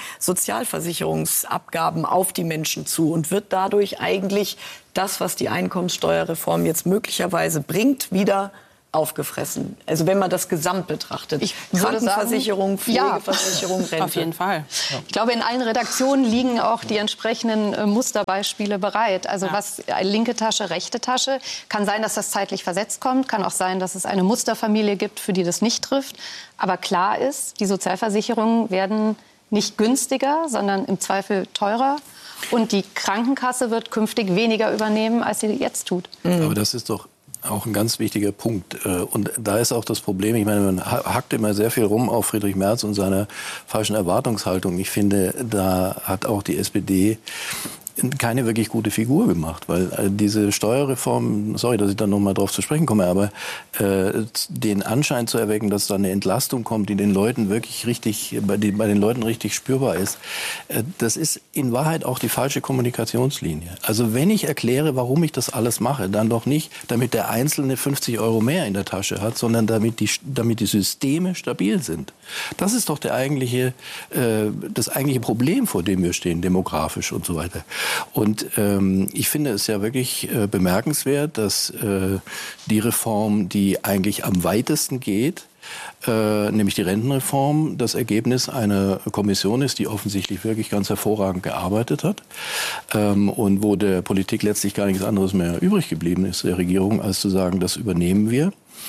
Sozialversicherungsabgaben auf die Menschen zu und wird dadurch eigentlich das, was die Einkommenssteuerreform jetzt möglicherweise bringt, wieder aufgefressen. Also wenn man das gesamt betrachtet. Ich würde Krankenversicherung, sagen, Pflegeversicherung, ja, Rente. Auf jeden Fall. Ja. Ich glaube, in allen Redaktionen liegen auch die entsprechenden äh, Musterbeispiele bereit. Also ja. was äh, linke Tasche, rechte Tasche. Kann sein, dass das zeitlich versetzt kommt. Kann auch sein, dass es eine Musterfamilie gibt, für die das nicht trifft. Aber klar ist, die Sozialversicherungen werden nicht günstiger, sondern im Zweifel teurer. Und die Krankenkasse wird künftig weniger übernehmen, als sie jetzt tut. Mhm. Aber das ist doch auch ein ganz wichtiger Punkt. Und da ist auch das Problem, ich meine, man hackt immer sehr viel rum auf Friedrich Merz und seiner falschen Erwartungshaltung. Ich finde, da hat auch die S P D keine wirklich gute Figur gemacht, weil äh, diese Steuerreform, sorry, dass ich da noch mal drauf zu sprechen komme, aber äh, den Anschein zu erwecken, dass da eine Entlastung kommt, die den Leuten wirklich richtig, bei den, bei den Leuten richtig spürbar ist, äh, das ist in Wahrheit auch die falsche Kommunikationslinie. Also wenn ich erkläre, warum ich das alles mache, dann doch nicht, damit der Einzelne fünfzig Euro mehr in der Tasche hat, sondern damit die, damit die Systeme stabil sind. Das ist doch der eigentliche, äh, das eigentliche Problem, vor dem wir stehen, demografisch und so weiter. Und ähm, ich finde es ja wirklich äh, bemerkenswert, dass äh, die Reform, die eigentlich am weitesten geht, äh, nämlich die Rentenreform, das Ergebnis einer Kommission ist, die offensichtlich wirklich ganz hervorragend gearbeitet hat ähm, und wo der Politik letztlich gar nichts anderes mehr übrig geblieben ist, der Regierung, als zu sagen, das übernehmen wir.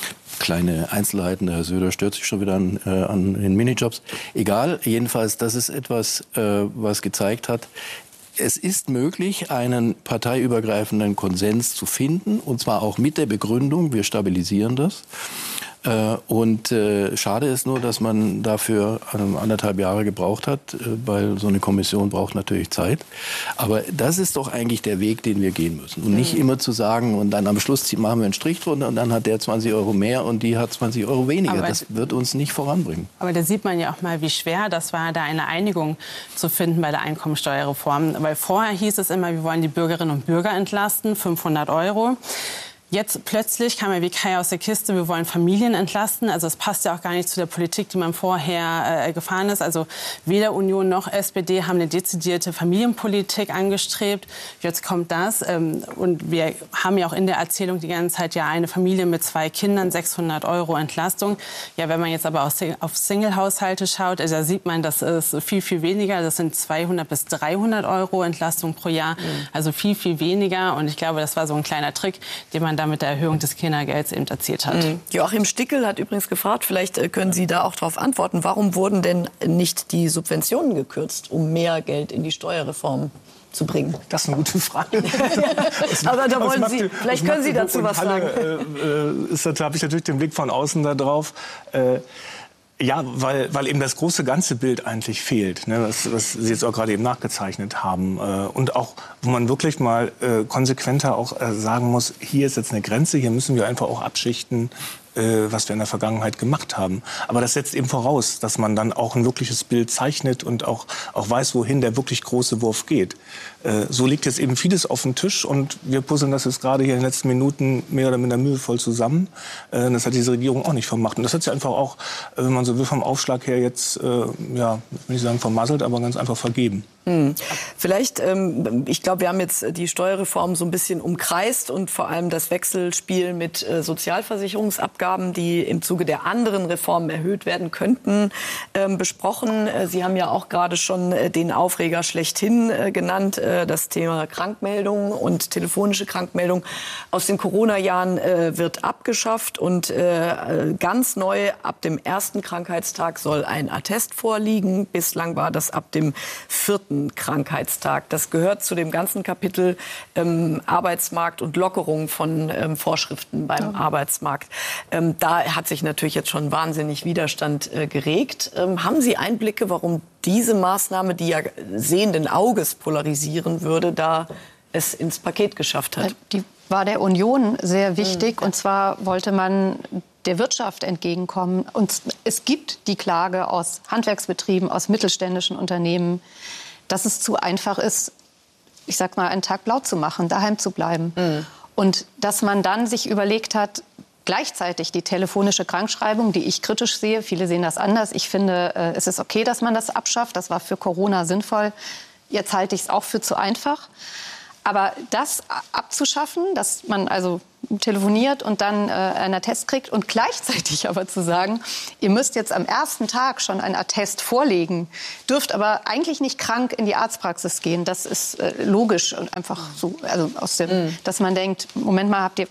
Kleine Einzelheiten, der Herr Söder stört sich schon wieder an, äh, an den Minijobs. Egal, jedenfalls, das ist etwas, äh, was gezeigt hat, es ist möglich, einen parteiübergreifenden Konsens zu finden, und zwar auch mit der Begründung, wir stabilisieren das. Äh, und äh, schade ist nur, dass man dafür ähm, anderthalb Jahre gebraucht hat, äh, weil so eine Kommission braucht natürlich Zeit. Aber das ist doch eigentlich der Weg, den wir gehen müssen. Und nicht immer zu sagen, und dann am Schluss machen wir einen Strich drunter und dann hat der zwanzig Euro mehr und die hat zwanzig Euro weniger. Aber das wird uns nicht voranbringen. Aber da sieht man ja auch mal, wie schwer das war, da eine Einigung zu finden bei der Einkommensteuerreform. Weil vorher hieß es immer, wir wollen die Bürgerinnen und Bürger entlasten, fünfhundert Euro. Jetzt plötzlich kam ja wie Kai aus der Kiste, wir wollen Familien entlasten. Also es passt ja auch gar nicht zu der Politik, die man vorher äh, gefahren ist. Also weder Union noch S P D haben eine dezidierte Familienpolitik angestrebt. Jetzt kommt das. Ähm, und wir haben ja auch in der Erzählung die ganze Zeit ja eine Familie mit zwei Kindern, sechshundert Euro Entlastung. Ja, wenn man jetzt aber auf Single-Haushalte schaut, also da sieht man, das ist viel, viel weniger. Das sind zweihundert bis dreihundert Euro Entlastung pro Jahr. Mhm. Also viel, viel weniger. Und ich glaube, das war so ein kleiner Trick, den man da mit der Erhöhung des Kindergelds eben erzielt hat. Mhm. Joachim Stickel hat übrigens gefragt, vielleicht können Sie da auch darauf antworten, warum wurden denn nicht die Subventionen gekürzt, um mehr Geld in die Steuerreform zu bringen? Das ist eine gute Frage. Aber da wollen Sie, vielleicht können Sie dazu was sagen. Äh, ist, da habe ich natürlich den Blick von außen da drauf. Äh, Ja, weil, weil eben das große ganze Bild eigentlich fehlt, ne, was, was Sie jetzt auch gerade eben nachgezeichnet haben. Äh, und auch, wo man wirklich mal äh, konsequenter auch äh, sagen muss, hier ist jetzt eine Grenze, hier müssen wir einfach auch abschichten, äh, was wir in der Vergangenheit gemacht haben. Aber das setzt eben voraus, dass man dann auch ein wirkliches Bild zeichnet und auch, auch weiß, wohin der wirklich große Wurf geht. Äh, so liegt jetzt eben vieles auf dem Tisch und wir puzzeln das jetzt gerade hier in den letzten Minuten mehr oder minder mühevoll zusammen. Äh, das hat diese Regierung auch nicht vermacht. Und das hat sie einfach auch, wenn man so will, vom Aufschlag her jetzt, äh, ja, will ich sagen vermasselt, aber ganz einfach vergeben. Hm. Vielleicht, ähm, ich glaube, wir haben jetzt die Steuerreform so ein bisschen umkreist und vor allem das Wechselspiel mit äh, Sozialversicherungsabgaben, die im Zuge der anderen Reformen erhöht werden könnten, ähm, besprochen. Äh, Sie haben ja auch gerade schon äh, den Aufreger schlechthin äh, genannt, äh, das Thema Krankmeldung und telefonische Krankmeldung aus den Corona-Jahren äh, wird abgeschafft und äh, ganz neu ab dem ersten Krankheitstag soll ein Attest vorliegen. Bislang war das ab dem vierten Krankheitstag. Das gehört zu dem ganzen Kapitel ähm, Arbeitsmarkt und Lockerung von ähm, Vorschriften beim ja. Arbeitsmarkt. Ähm, da hat sich natürlich jetzt schon wahnsinnig Widerstand äh, geregt. Ähm, haben Sie Einblicke, warum diese Maßnahme, die ja sehenden Auges polarisieren würde, da es ins Paket geschafft hat? Die war der Union sehr wichtig. Mhm. Und zwar wollte man der Wirtschaft entgegenkommen. Und es gibt die Klage aus Handwerksbetrieben, aus mittelständischen Unternehmen, dass es zu einfach ist, ich sag mal, einen Tag blau zu machen, daheim zu bleiben. Mhm. Und dass man dann sich überlegt hat, gleichzeitig die telefonische Krankschreibung, die ich kritisch sehe, viele sehen das anders. Ich finde, äh, es ist okay, dass man das abschafft. Das war für Corona sinnvoll. Jetzt halte ich es auch für zu einfach. Aber das abzuschaffen, dass man also telefoniert und dann äh, einen Attest kriegt und gleichzeitig aber zu sagen, ihr müsst jetzt am ersten Tag schon einen Attest vorlegen, dürft aber eigentlich nicht krank in die Arztpraxis gehen. Das ist äh, logisch und einfach so, also aus dem, mm. dass man denkt, Moment mal, habt ihr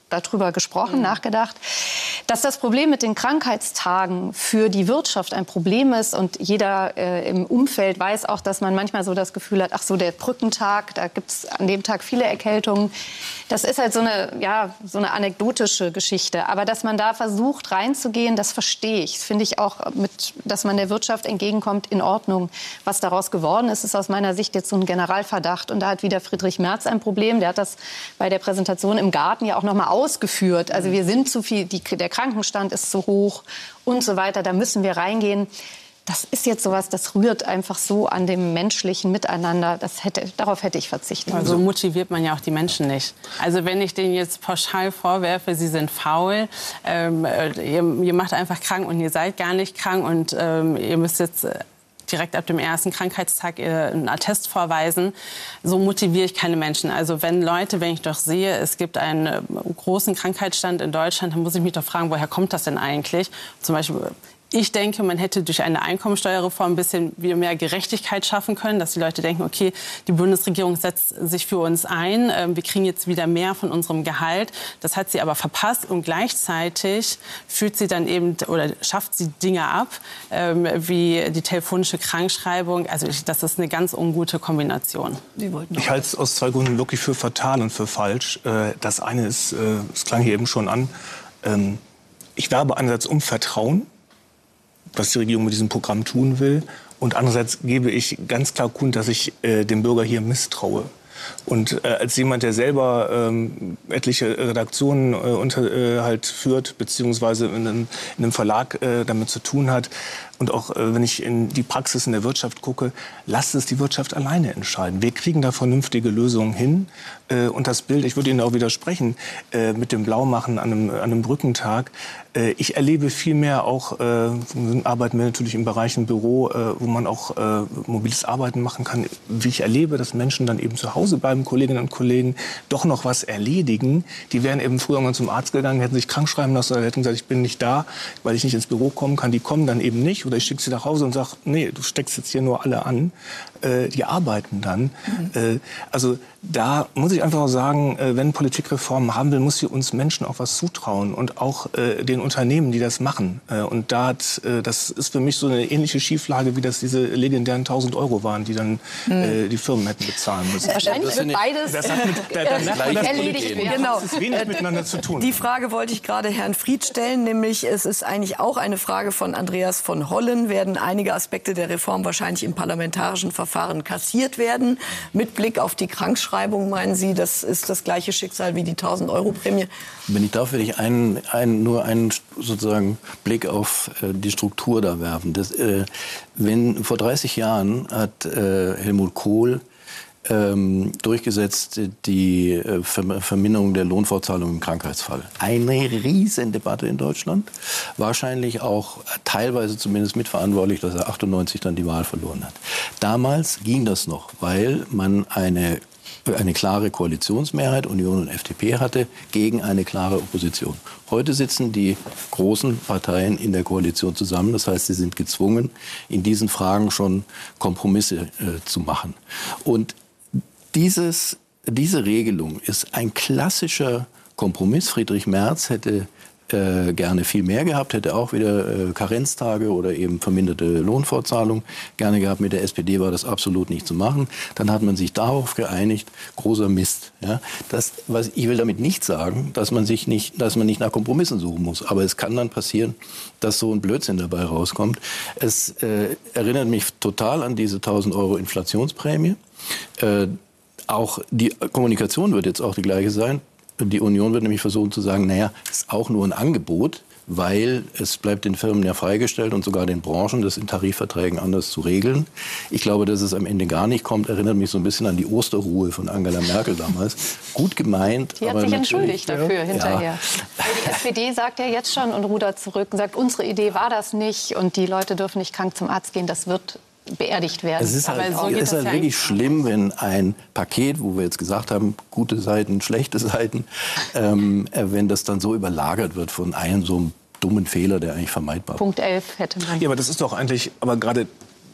darüber gesprochen, mhm. nachgedacht, dass das Problem mit den Krankheitstagen für die Wirtschaft ein Problem ist. Und jeder äh, im Umfeld weiß auch, dass man manchmal so das Gefühl hat, ach so, der Brückentag, da gibt es an dem Tag viele Erkältungen. Das ist halt so eine, ja, so eine anekdotische Geschichte. Aber dass man da versucht reinzugehen, das verstehe ich. Das finde ich auch, mit, dass man der Wirtschaft entgegenkommt, in Ordnung. Was daraus geworden ist, ist aus meiner Sicht jetzt so ein Generalverdacht. Und da hat wieder Friedrich Merz ein Problem. Der hat das bei der Präsentation im Garten ja auch noch mal ausgeführt. Also wir sind zu viel, die, der Krankenstand ist zu hoch und so weiter. Da müssen wir reingehen. Das ist jetzt sowas, das rührt einfach so an dem menschlichen Miteinander. Das hätte, darauf hätte ich verzichtet. So also motiviert man ja auch die Menschen nicht. Also wenn ich denen jetzt pauschal vorwerfe, sie sind faul, ähm, ihr, ihr macht einfach krank und ihr seid gar nicht krank und ähm, ihr müsst jetzt äh, direkt ab dem ersten Krankheitstag einen Attest vorweisen. So motiviere ich keine Menschen. Also wenn Leute, wenn ich doch sehe, es gibt einen großen Krankheitsstand in Deutschland, dann muss ich mich doch fragen, woher kommt das denn eigentlich? Zum Beispiel, ich denke, man hätte durch eine Einkommensteuerreform ein bisschen wieder mehr Gerechtigkeit schaffen können, dass die Leute denken, okay, die Bundesregierung setzt sich für uns ein, wir kriegen jetzt wieder mehr von unserem Gehalt. Das hat sie aber verpasst und gleichzeitig führt sie dann eben oder schafft sie Dinge ab, wie die telefonische Krankschreibung. Also das ist eine ganz ungute Kombination. Ich halte es aus zwei Gründen wirklich für fatal und für falsch. Das eine ist, es klang hier eben schon an, ich werbe einerseits um Vertrauen, was die Regierung mit diesem Programm tun will. Und andererseits gebe ich ganz klar kund, dass ich äh, dem Bürger hier misstraue. Und äh, als jemand, der selber ähm, etliche Redaktionen äh, unter, äh, halt führt, beziehungsweise in einem, in einem Verlag äh, damit zu tun hat, und auch äh, wenn ich in die Praxis in der Wirtschaft gucke, lasst es die Wirtschaft alleine entscheiden. Wir kriegen da vernünftige Lösungen hin. Äh, und das Bild, ich würde Ihnen auch widersprechen, äh, mit dem Blaumachen an einem, an einem Brückentag. Äh, ich erlebe vielmehr auch, äh, arbeiten wir natürlich im Bereich im Büro, äh, wo man auch äh, mobiles Arbeiten machen kann, wie ich erlebe, dass Menschen dann eben zu Hause bleiben, Kolleginnen und Kollegen, doch noch was erledigen. Die wären eben früher mal zum Arzt gegangen, hätten sich krank schreiben lassen oder hätten gesagt, ich bin nicht da, weil ich nicht ins Büro kommen kann. Die kommen dann eben nicht. Oder ich schicke sie nach Hause und sage, nee, du steckst jetzt hier nur alle an. Äh, die arbeiten dann. Mhm. Äh, also da muss ich einfach auch sagen, äh, wenn Politik Reformen haben will, muss sie uns Menschen auch was zutrauen. Und auch äh, den Unternehmen, die das machen. Äh, und da hat, äh, das ist für mich so eine ähnliche Schieflage, wie das diese legendären tausend Euro waren, die dann mhm. äh, die Firmen hätten bezahlen müssen. Wahrscheinlich wird beides das hat mit, da, da merkt man, das erledigt werden. Genau. Das ist wenig miteinander zu tun. Die Frage wollte ich gerade Herrn Fried stellen, nämlich es ist eigentlich auch eine Frage von Andreas von Hollen. Werden einige Aspekte der Reform wahrscheinlich im parlamentarischen Verfahren kassiert werden? Mit Blick auf die Krankschreibung, meinen Sie, das ist das gleiche Schicksal wie die tausend Euro Prämie? Wenn ich darf, will ich einen, einen, nur einen sozusagen Blick auf äh, die Struktur da werfen. Das, äh, wenn, vor dreißig Jahren hat äh, Helmut Kohl Ähm, durchgesetzt die äh, Verminderung der Lohnfortzahlung im Krankheitsfall. Eine Riesendebatte in Deutschland. Wahrscheinlich auch teilweise zumindest mitverantwortlich, dass er achtundneunzig dann die Wahl verloren hat. Damals ging das noch, weil man eine eine klare Koalitionsmehrheit, Union und F D P hatte, gegen eine klare Opposition. Heute sitzen die großen Parteien in der Koalition zusammen. Das heißt, sie sind gezwungen, in diesen Fragen schon Kompromisse äh, zu machen. Und dieses, diese Regelung ist ein klassischer Kompromiss. Friedrich Merz hätte äh, gerne viel mehr gehabt, hätte auch wieder äh, Karenztage oder eben verminderte Lohnfortzahlung gerne gehabt. Mit der S P D war das absolut nicht zu machen. Dann hat man sich darauf geeinigt, großer Mist. Ja? Das, was, ich will damit nicht sagen, dass man, sich nicht, dass man nicht nach Kompromissen suchen muss. Aber es kann dann passieren, dass so ein Blödsinn dabei rauskommt. Es äh, erinnert mich total an diese tausend Euro Inflationsprämie. Äh, auch die Kommunikation wird jetzt auch die gleiche sein. Die Union wird nämlich versuchen zu sagen, naja, es ist auch nur ein Angebot, weil es bleibt den Firmen ja freigestellt und sogar den Branchen, das in Tarifverträgen anders zu regeln. Ich glaube, dass es am Ende gar nicht kommt, erinnert mich so ein bisschen an die Osterruhe von Angela Merkel damals. Gut gemeint. Die hat aber sich entschuldigt dafür ja. hinterher. Ja. Die S P D sagt ja jetzt schon und rudert zurück und sagt, unsere Idee war das nicht und die Leute dürfen nicht krank zum Arzt gehen, das wird beerdigt werden. Es ist halt, so es ist halt ja wirklich schlimm, wenn ein Paket, wo wir jetzt gesagt haben, gute Seiten, schlechte Seiten, ähm, wenn das dann so überlagert wird von einem so einem dummen Fehler, der eigentlich vermeidbar war. Punkt elf hätte man. Ja, aber das ist doch eigentlich, aber gerade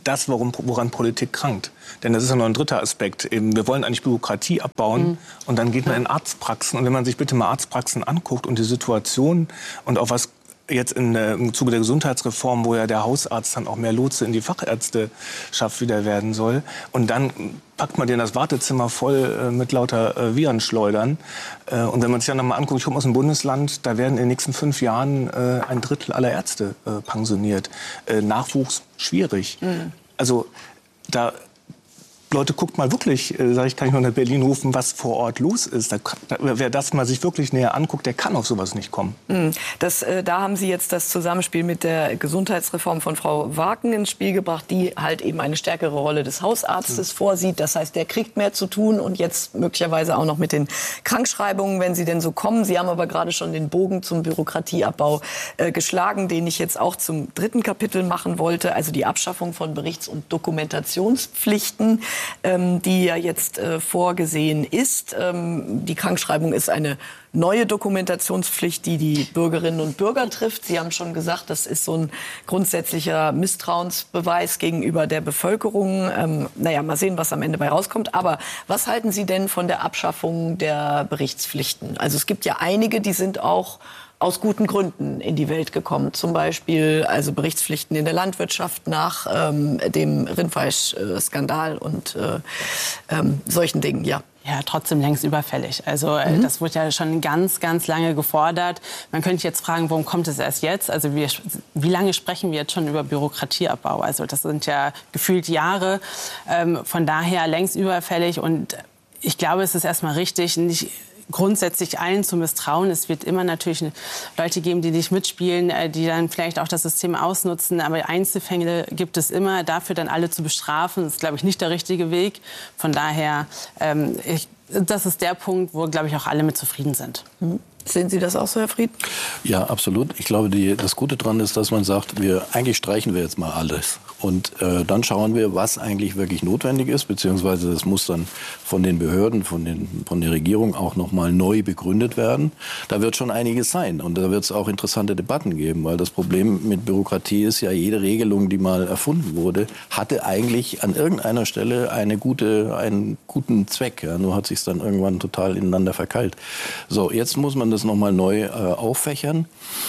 das, worum, woran Politik krankt. Denn das ist ja noch ein dritter Aspekt. Eben, wir wollen eigentlich Bürokratie abbauen mhm. und dann geht man in Arztpraxen. Und wenn man sich bitte mal Arztpraxen anguckt und die Situation und auch was jetzt in, äh, im Zuge der Gesundheitsreform, wo ja der Hausarzt dann auch mehr Lotse in die Fachärzteschaft wieder werden soll. Und dann packt man den das Wartezimmer voll äh, mit lauter äh, Virenschleudern. Äh, und wenn man sich dann noch mal anguckt, ich komme aus dem Bundesland, da werden in den nächsten fünf Jahren äh, ein Drittel aller Ärzte äh, pensioniert. Äh, Nachwuchs schwierig. Mhm. Also da... Leute, guckt mal wirklich, äh, sag ich, kann ich noch nach Berlin rufen, was vor Ort los ist. Da, da, wer das mal sich wirklich näher anguckt, der kann auf sowas nicht kommen. Das, äh, da haben Sie jetzt das Zusammenspiel mit der Gesundheitsreform von Frau Waken ins Spiel gebracht, die halt eben eine stärkere Rolle des Hausarztes mhm. vorsieht. Das heißt, der kriegt mehr zu tun und jetzt möglicherweise auch noch mit den Krankschreibungen, wenn sie denn so kommen. Sie haben aber gerade schon den Bogen zum Bürokratieabbau äh, geschlagen, den ich jetzt auch zum dritten Kapitel machen wollte, also die Abschaffung von Berichts- und Dokumentationspflichten, Ähm, die ja jetzt äh, vorgesehen ist. Ähm, die Krankschreibung ist eine neue Dokumentationspflicht, die die Bürgerinnen und Bürger trifft. Sie haben schon gesagt, das ist so ein grundsätzlicher Misstrauensbeweis gegenüber der Bevölkerung. Ähm, naja, mal sehen, was am Ende bei rauskommt. Aber was halten Sie denn von der Abschaffung der Berichtspflichten? Also es gibt ja einige, die sind auch aus guten Gründen in die Welt gekommen. Zum Beispiel also Berichtspflichten in der Landwirtschaft nach ähm, dem Rindfleischskandal und äh, ähm, solchen Dingen, ja. Ja, trotzdem längst überfällig. Also äh, mhm. das wurde ja schon ganz, ganz lange gefordert. Man könnte jetzt fragen, warum kommt es erst jetzt? Also wir, wie lange sprechen wir jetzt schon über Bürokratieabbau? Also das sind ja gefühlt Jahre. Ähm, von daher längst überfällig. Und ich glaube, es ist erstmal richtig, nicht grundsätzlich allen zu misstrauen. Es wird immer natürlich Leute geben, die nicht mitspielen, die dann vielleicht auch das System ausnutzen. Aber Einzelfälle gibt es immer. Dafür dann alle zu bestrafen, ist, glaube ich, nicht der richtige Weg. Von daher, ähm, ich, das ist der Punkt, wo, glaube ich, auch alle mit zufrieden sind. Mhm. Sehen Sie das auch so, Herr Fried? Ja, absolut. Ich glaube, die, das Gute daran ist, dass man sagt, wir, eigentlich streichen wir jetzt mal alles. Und äh, dann schauen wir, was eigentlich wirklich notwendig ist, beziehungsweise das muss dann von den Behörden, von, den, von der Regierung auch noch mal neu begründet werden. Da wird schon einiges sein und da wird es auch interessante Debatten geben, weil das Problem mit Bürokratie ist ja, jede Regelung, die mal erfunden wurde, hatte eigentlich an irgendeiner Stelle eine gute, einen guten Zweck. Ja? Nur hat sich es dann irgendwann total ineinander verkeilt. So, jetzt muss man das noch mal neu äh, auffächern.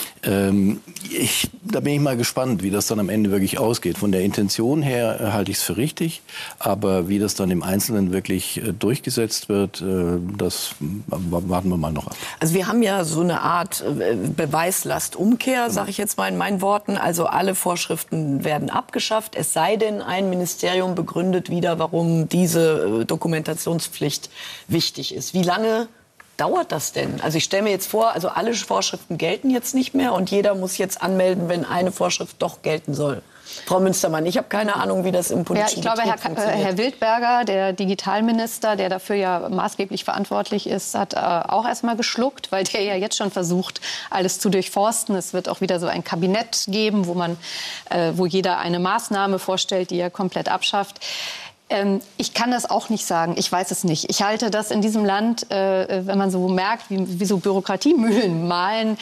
Ähm, ich, da bin ich mal gespannt, wie das dann am Ende wirklich ausgeht. Von der Intention her äh, halte ich es für richtig, aber wie das dann im Einzelnen wirklich äh, durchgesetzt wird, äh, das warten wir mal noch ab. Also wir haben ja so eine Art äh, Beweislastumkehr, sage ich jetzt mal in meinen Worten. Also alle Vorschriften werden abgeschafft, es sei denn, ein Ministerium begründet wieder, warum diese äh, Dokumentationspflicht wichtig ist. Wie lange dauert das denn? Also ich stelle mir jetzt vor, also alle Vorschriften gelten jetzt nicht mehr und jeder muss jetzt anmelden, wenn eine Vorschrift doch gelten soll. Frau Münstermann, ich habe keine Ahnung, wie das im politischen Ja, ich glaube, Betrieb Herr, Herr Wildberger, der Digitalminister, der dafür ja maßgeblich verantwortlich ist, hat äh, auch erst mal geschluckt, weil der ja jetzt schon versucht, alles zu durchforsten. Es wird auch wieder so ein Kabinett geben, wo man, äh, wo jeder eine Maßnahme vorstellt, die er komplett abschafft. Ähm, ich kann das auch nicht sagen. Ich weiß es nicht. Ich halte das in diesem Land, äh, wenn man so merkt, wie, wie so Bürokratiemühlen mahlen,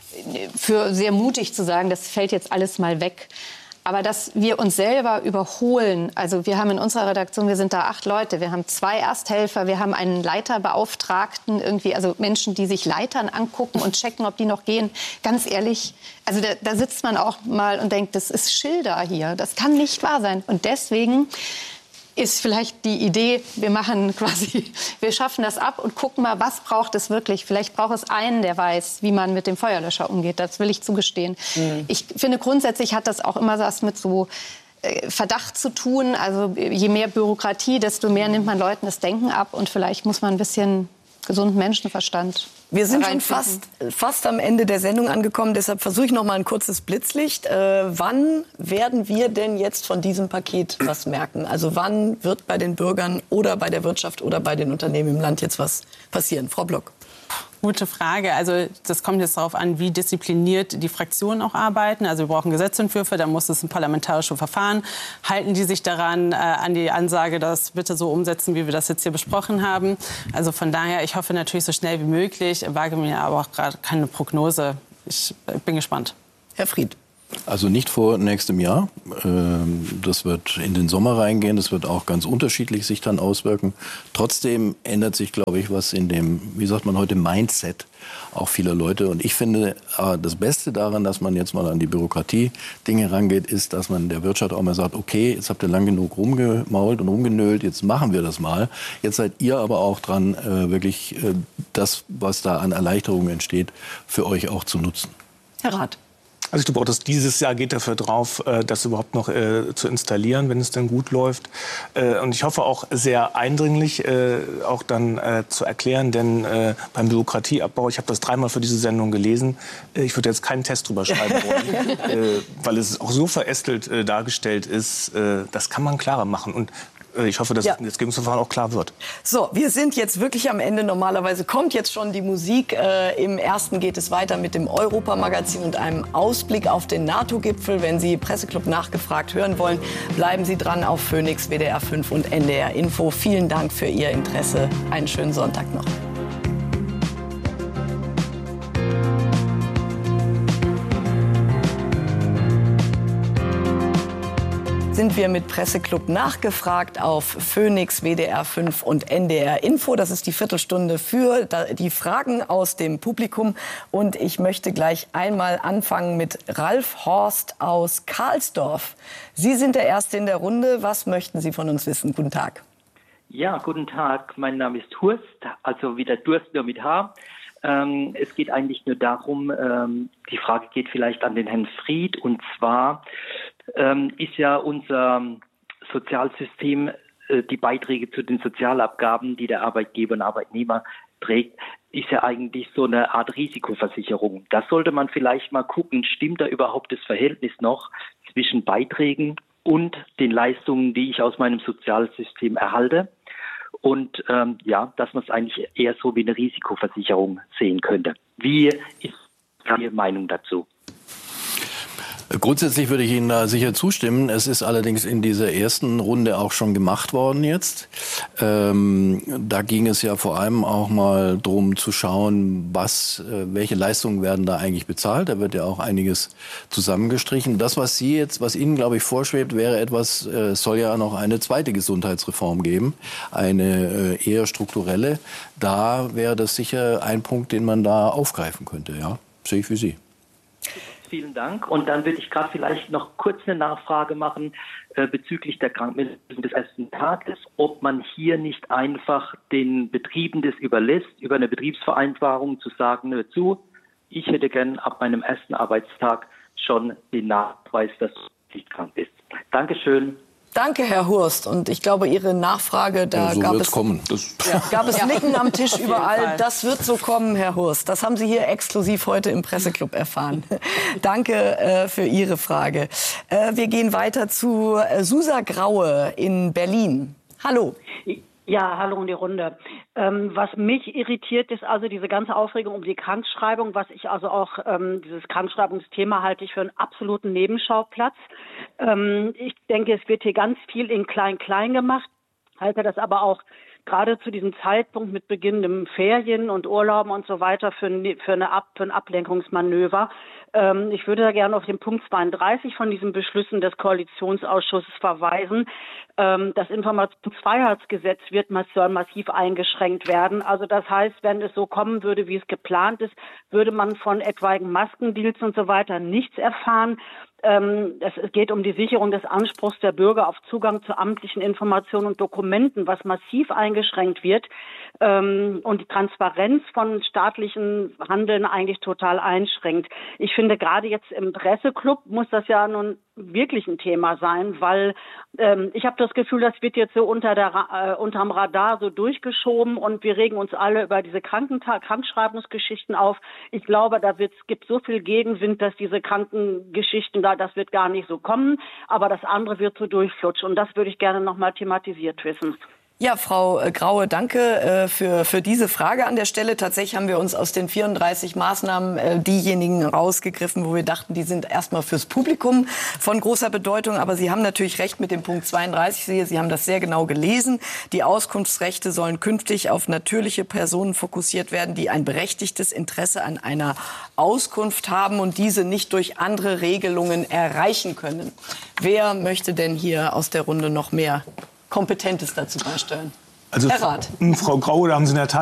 für sehr mutig zu sagen, das fällt jetzt alles mal weg. Aber dass wir uns selber überholen, also wir haben in unserer Redaktion, wir sind da acht Leute, wir haben zwei Ersthelfer, wir haben einen Leiterbeauftragten, irgendwie, also Menschen, die sich Leitern angucken und checken, ob die noch gehen. Ganz ehrlich, also da, da sitzt man auch mal und denkt, das ist Schilder hier, das kann nicht wahr sein. Und deswegen ist vielleicht die Idee, wir machen quasi, wir schaffen das ab und gucken mal, was braucht es wirklich. Vielleicht braucht es einen, der weiß, wie man mit dem Feuerlöscher umgeht. Das will ich zugestehen. Mhm. Ich finde, grundsätzlich hat das auch immer was mit so äh, Verdacht zu tun. Also je mehr Bürokratie, desto mehr nimmt man Leuten das Denken ab. Und vielleicht muss man ein bisschen gesunden Menschenverstand. Wir sind schon fast, fast am Ende der Sendung angekommen. Deshalb versuche ich noch mal ein kurzes Blitzlicht. Äh, wann werden wir denn jetzt von diesem Paket was merken? Also wann wird bei den Bürgern oder bei der Wirtschaft oder bei den Unternehmen im Land jetzt was passieren? Frau Block. Gute Frage. Also das kommt jetzt darauf an, wie diszipliniert die Fraktionen auch arbeiten. Also wir brauchen Gesetzentwürfe, da muss es ein parlamentarisches Verfahren. Halten die sich daran, äh, an die Ansage, das bitte so umsetzen, wie wir das jetzt hier besprochen haben? Also von daher, ich hoffe natürlich so schnell wie möglich, wage mir aber auch gerade keine Prognose. Ich bin gespannt. Herr Fried. Also nicht vor nächstem Jahr. Das wird in den Sommer reingehen. Das wird auch ganz unterschiedlich sich dann auswirken. Trotzdem ändert sich, glaube ich, was in dem, wie sagt man heute, Mindset auch vieler Leute. Und ich finde, das Beste daran, dass man jetzt mal an die Bürokratie-Dinge rangeht, ist, dass man der Wirtschaft auch mal sagt, okay, jetzt habt ihr lang genug rumgemault und rumgenölt, jetzt machen wir das mal. Jetzt seid ihr aber auch dran, wirklich das, was da an Erleichterungen entsteht, für euch auch zu nutzen. Herr Rath. Also ich glaube auch, dass dieses Jahr geht dafür drauf, das überhaupt noch äh, zu installieren, wenn es dann gut läuft. Äh, und ich hoffe auch sehr eindringlich äh, auch dann äh, zu erklären, denn äh, beim Bürokratieabbau, ich habe das dreimal für diese Sendung gelesen, äh, ich würde jetzt keinen Test drüber schreiben wollen, äh, weil es auch so verästelt äh, dargestellt ist, äh, das kann man klarer machen. Und ich hoffe, dass ja. das Gesetzgebungsverfahren auch klar wird. So, wir sind jetzt wirklich am Ende. Normalerweise kommt jetzt schon die Musik. Äh, Im ersten geht es weiter mit dem Europa-Magazin und einem Ausblick auf den NATO-Gipfel. Wenn Sie Presseclub nachgefragt hören wollen, bleiben Sie dran auf Phoenix, W D R fünf und N D R Info. Vielen Dank für Ihr Interesse. Einen schönen Sonntag noch. Sind wir mit Presseclub nachgefragt auf Phoenix, W D R fünf und N D R Info. Das ist die Viertelstunde für die Fragen aus dem Publikum. Und ich möchte gleich einmal anfangen mit Ralf Horst aus Karlsdorf. Sie sind der Erste in der Runde. Was möchten Sie von uns wissen? Guten Tag. Ja, guten Tag. Mein Name ist Hurst, also wieder Durst nur mit H. Ähm, es geht eigentlich nur darum, ähm, die Frage geht vielleicht an den Herrn Fried, und zwar ähm, ist ja unser Sozialsystem, äh, die Beiträge zu den Sozialabgaben, die der Arbeitgeber und Arbeitnehmer trägt, ist ja eigentlich so eine Art Risikoversicherung. Da sollte man vielleicht mal gucken, stimmt da überhaupt das Verhältnis noch zwischen Beiträgen und den Leistungen, die ich aus meinem Sozialsystem erhalte? Und ähm, ja, dass man es eigentlich eher so wie eine Risikoversicherung sehen könnte. Wie ist Ihre Meinung dazu? Grundsätzlich würde ich Ihnen da sicher zustimmen. Es ist allerdings in dieser ersten Runde auch schon gemacht worden jetzt. Ähm, da ging es ja vor allem auch mal drum zu schauen, was, äh, welche Leistungen werden da eigentlich bezahlt. Da wird ja auch einiges zusammengestrichen. Das, was Sie jetzt, was Ihnen, glaube ich, vorschwebt, wäre etwas, äh, soll ja noch eine zweite Gesundheitsreform geben, eine äh, eher strukturelle. Da wäre das sicher ein Punkt, den man da aufgreifen könnte. Ja, sehe ich wie Sie. Vielen Dank. Und dann würde ich gerade vielleicht noch kurz eine Nachfrage machen äh, bezüglich der Krankmeldung des ersten Tages, ob man hier nicht einfach den Betrieben das überlässt, über eine Betriebsvereinbarung zu sagen, hör zu, ich hätte gern ab meinem ersten Arbeitstag schon den Nachweis, dass du nicht krank bist. Dankeschön. Danke, Herr Hurst. Und ich glaube, Ihre Nachfrage, da ja, so gab, wird's es, kommen. Das ja, gab es Nicken am Tisch überall. Das wird so kommen, Herr Hurst. Das haben Sie hier exklusiv heute im Presseclub erfahren. Danke äh, für Ihre Frage. Äh, wir gehen weiter zu äh, Susa Graue in Berlin. Hallo. Ja, hallo in die Runde. Ähm, was mich irritiert, ist also diese ganze Aufregung um die Krankschreibung, was ich also auch, ähm, dieses Krankschreibungsthema halte ich für einen absoluten Nebenschauplatz. Ähm, ich denke, es wird hier ganz viel in Klein-Klein gemacht, halte das aber auch gerade zu diesem Zeitpunkt mit beginnendem Ferien und Urlauben und so weiter für, für, eine Ab, für ein Ablenkungsmanöver. Ähm, ich würde da gerne auf den Punkt zweiunddreißig von diesen Beschlüssen des Koalitionsausschusses verweisen. Ähm, das Informationsfreiheitsgesetz wird soll massiv eingeschränkt werden. Also das heißt, wenn es so kommen würde, wie es geplant ist, würde man von etwaigen Maskendeals und so weiter nichts erfahren. Ähm, es geht um die Sicherung des Anspruchs der Bürger auf Zugang zu amtlichen Informationen und Dokumenten, was massiv eingeschränkt wird ähm, und die Transparenz von staatlichen Handeln eigentlich total einschränkt. Ich finde, gerade jetzt im Presseclub muss das ja nun wirklich ein Thema sein, weil ähm, ich habe das Gefühl, das wird jetzt so unter der äh, unterm Radar so durchgeschoben und wir regen uns alle über diese Krankentag Krankschreibungsgeschichten auf. Ich glaube, da wird's, gibt so viel Gegenwind, dass diese Krankengeschichten da, das wird gar nicht so kommen, aber das andere wird so durchflutschen und das würde ich gerne noch mal thematisiert wissen. Ja, Frau Graue, danke äh, für, für diese Frage an der Stelle. Tatsächlich haben wir uns aus den vierunddreißig Maßnahmen äh, diejenigen rausgegriffen, wo wir dachten, die sind erstmal fürs Publikum von großer Bedeutung. Aber Sie haben natürlich recht mit dem Punkt zweiunddreißig. Ich sehe, Sie haben das sehr genau gelesen. Die Auskunftsrechte sollen künftig auf natürliche Personen fokussiert werden, die ein berechtigtes Interesse an einer Auskunft haben und diese nicht durch andere Regelungen erreichen können. Wer möchte denn hier aus der Runde noch mehr Kompetentes dazu beisteuern? Also, Herr Rath. Frau Graue, da haben Sie in der Tat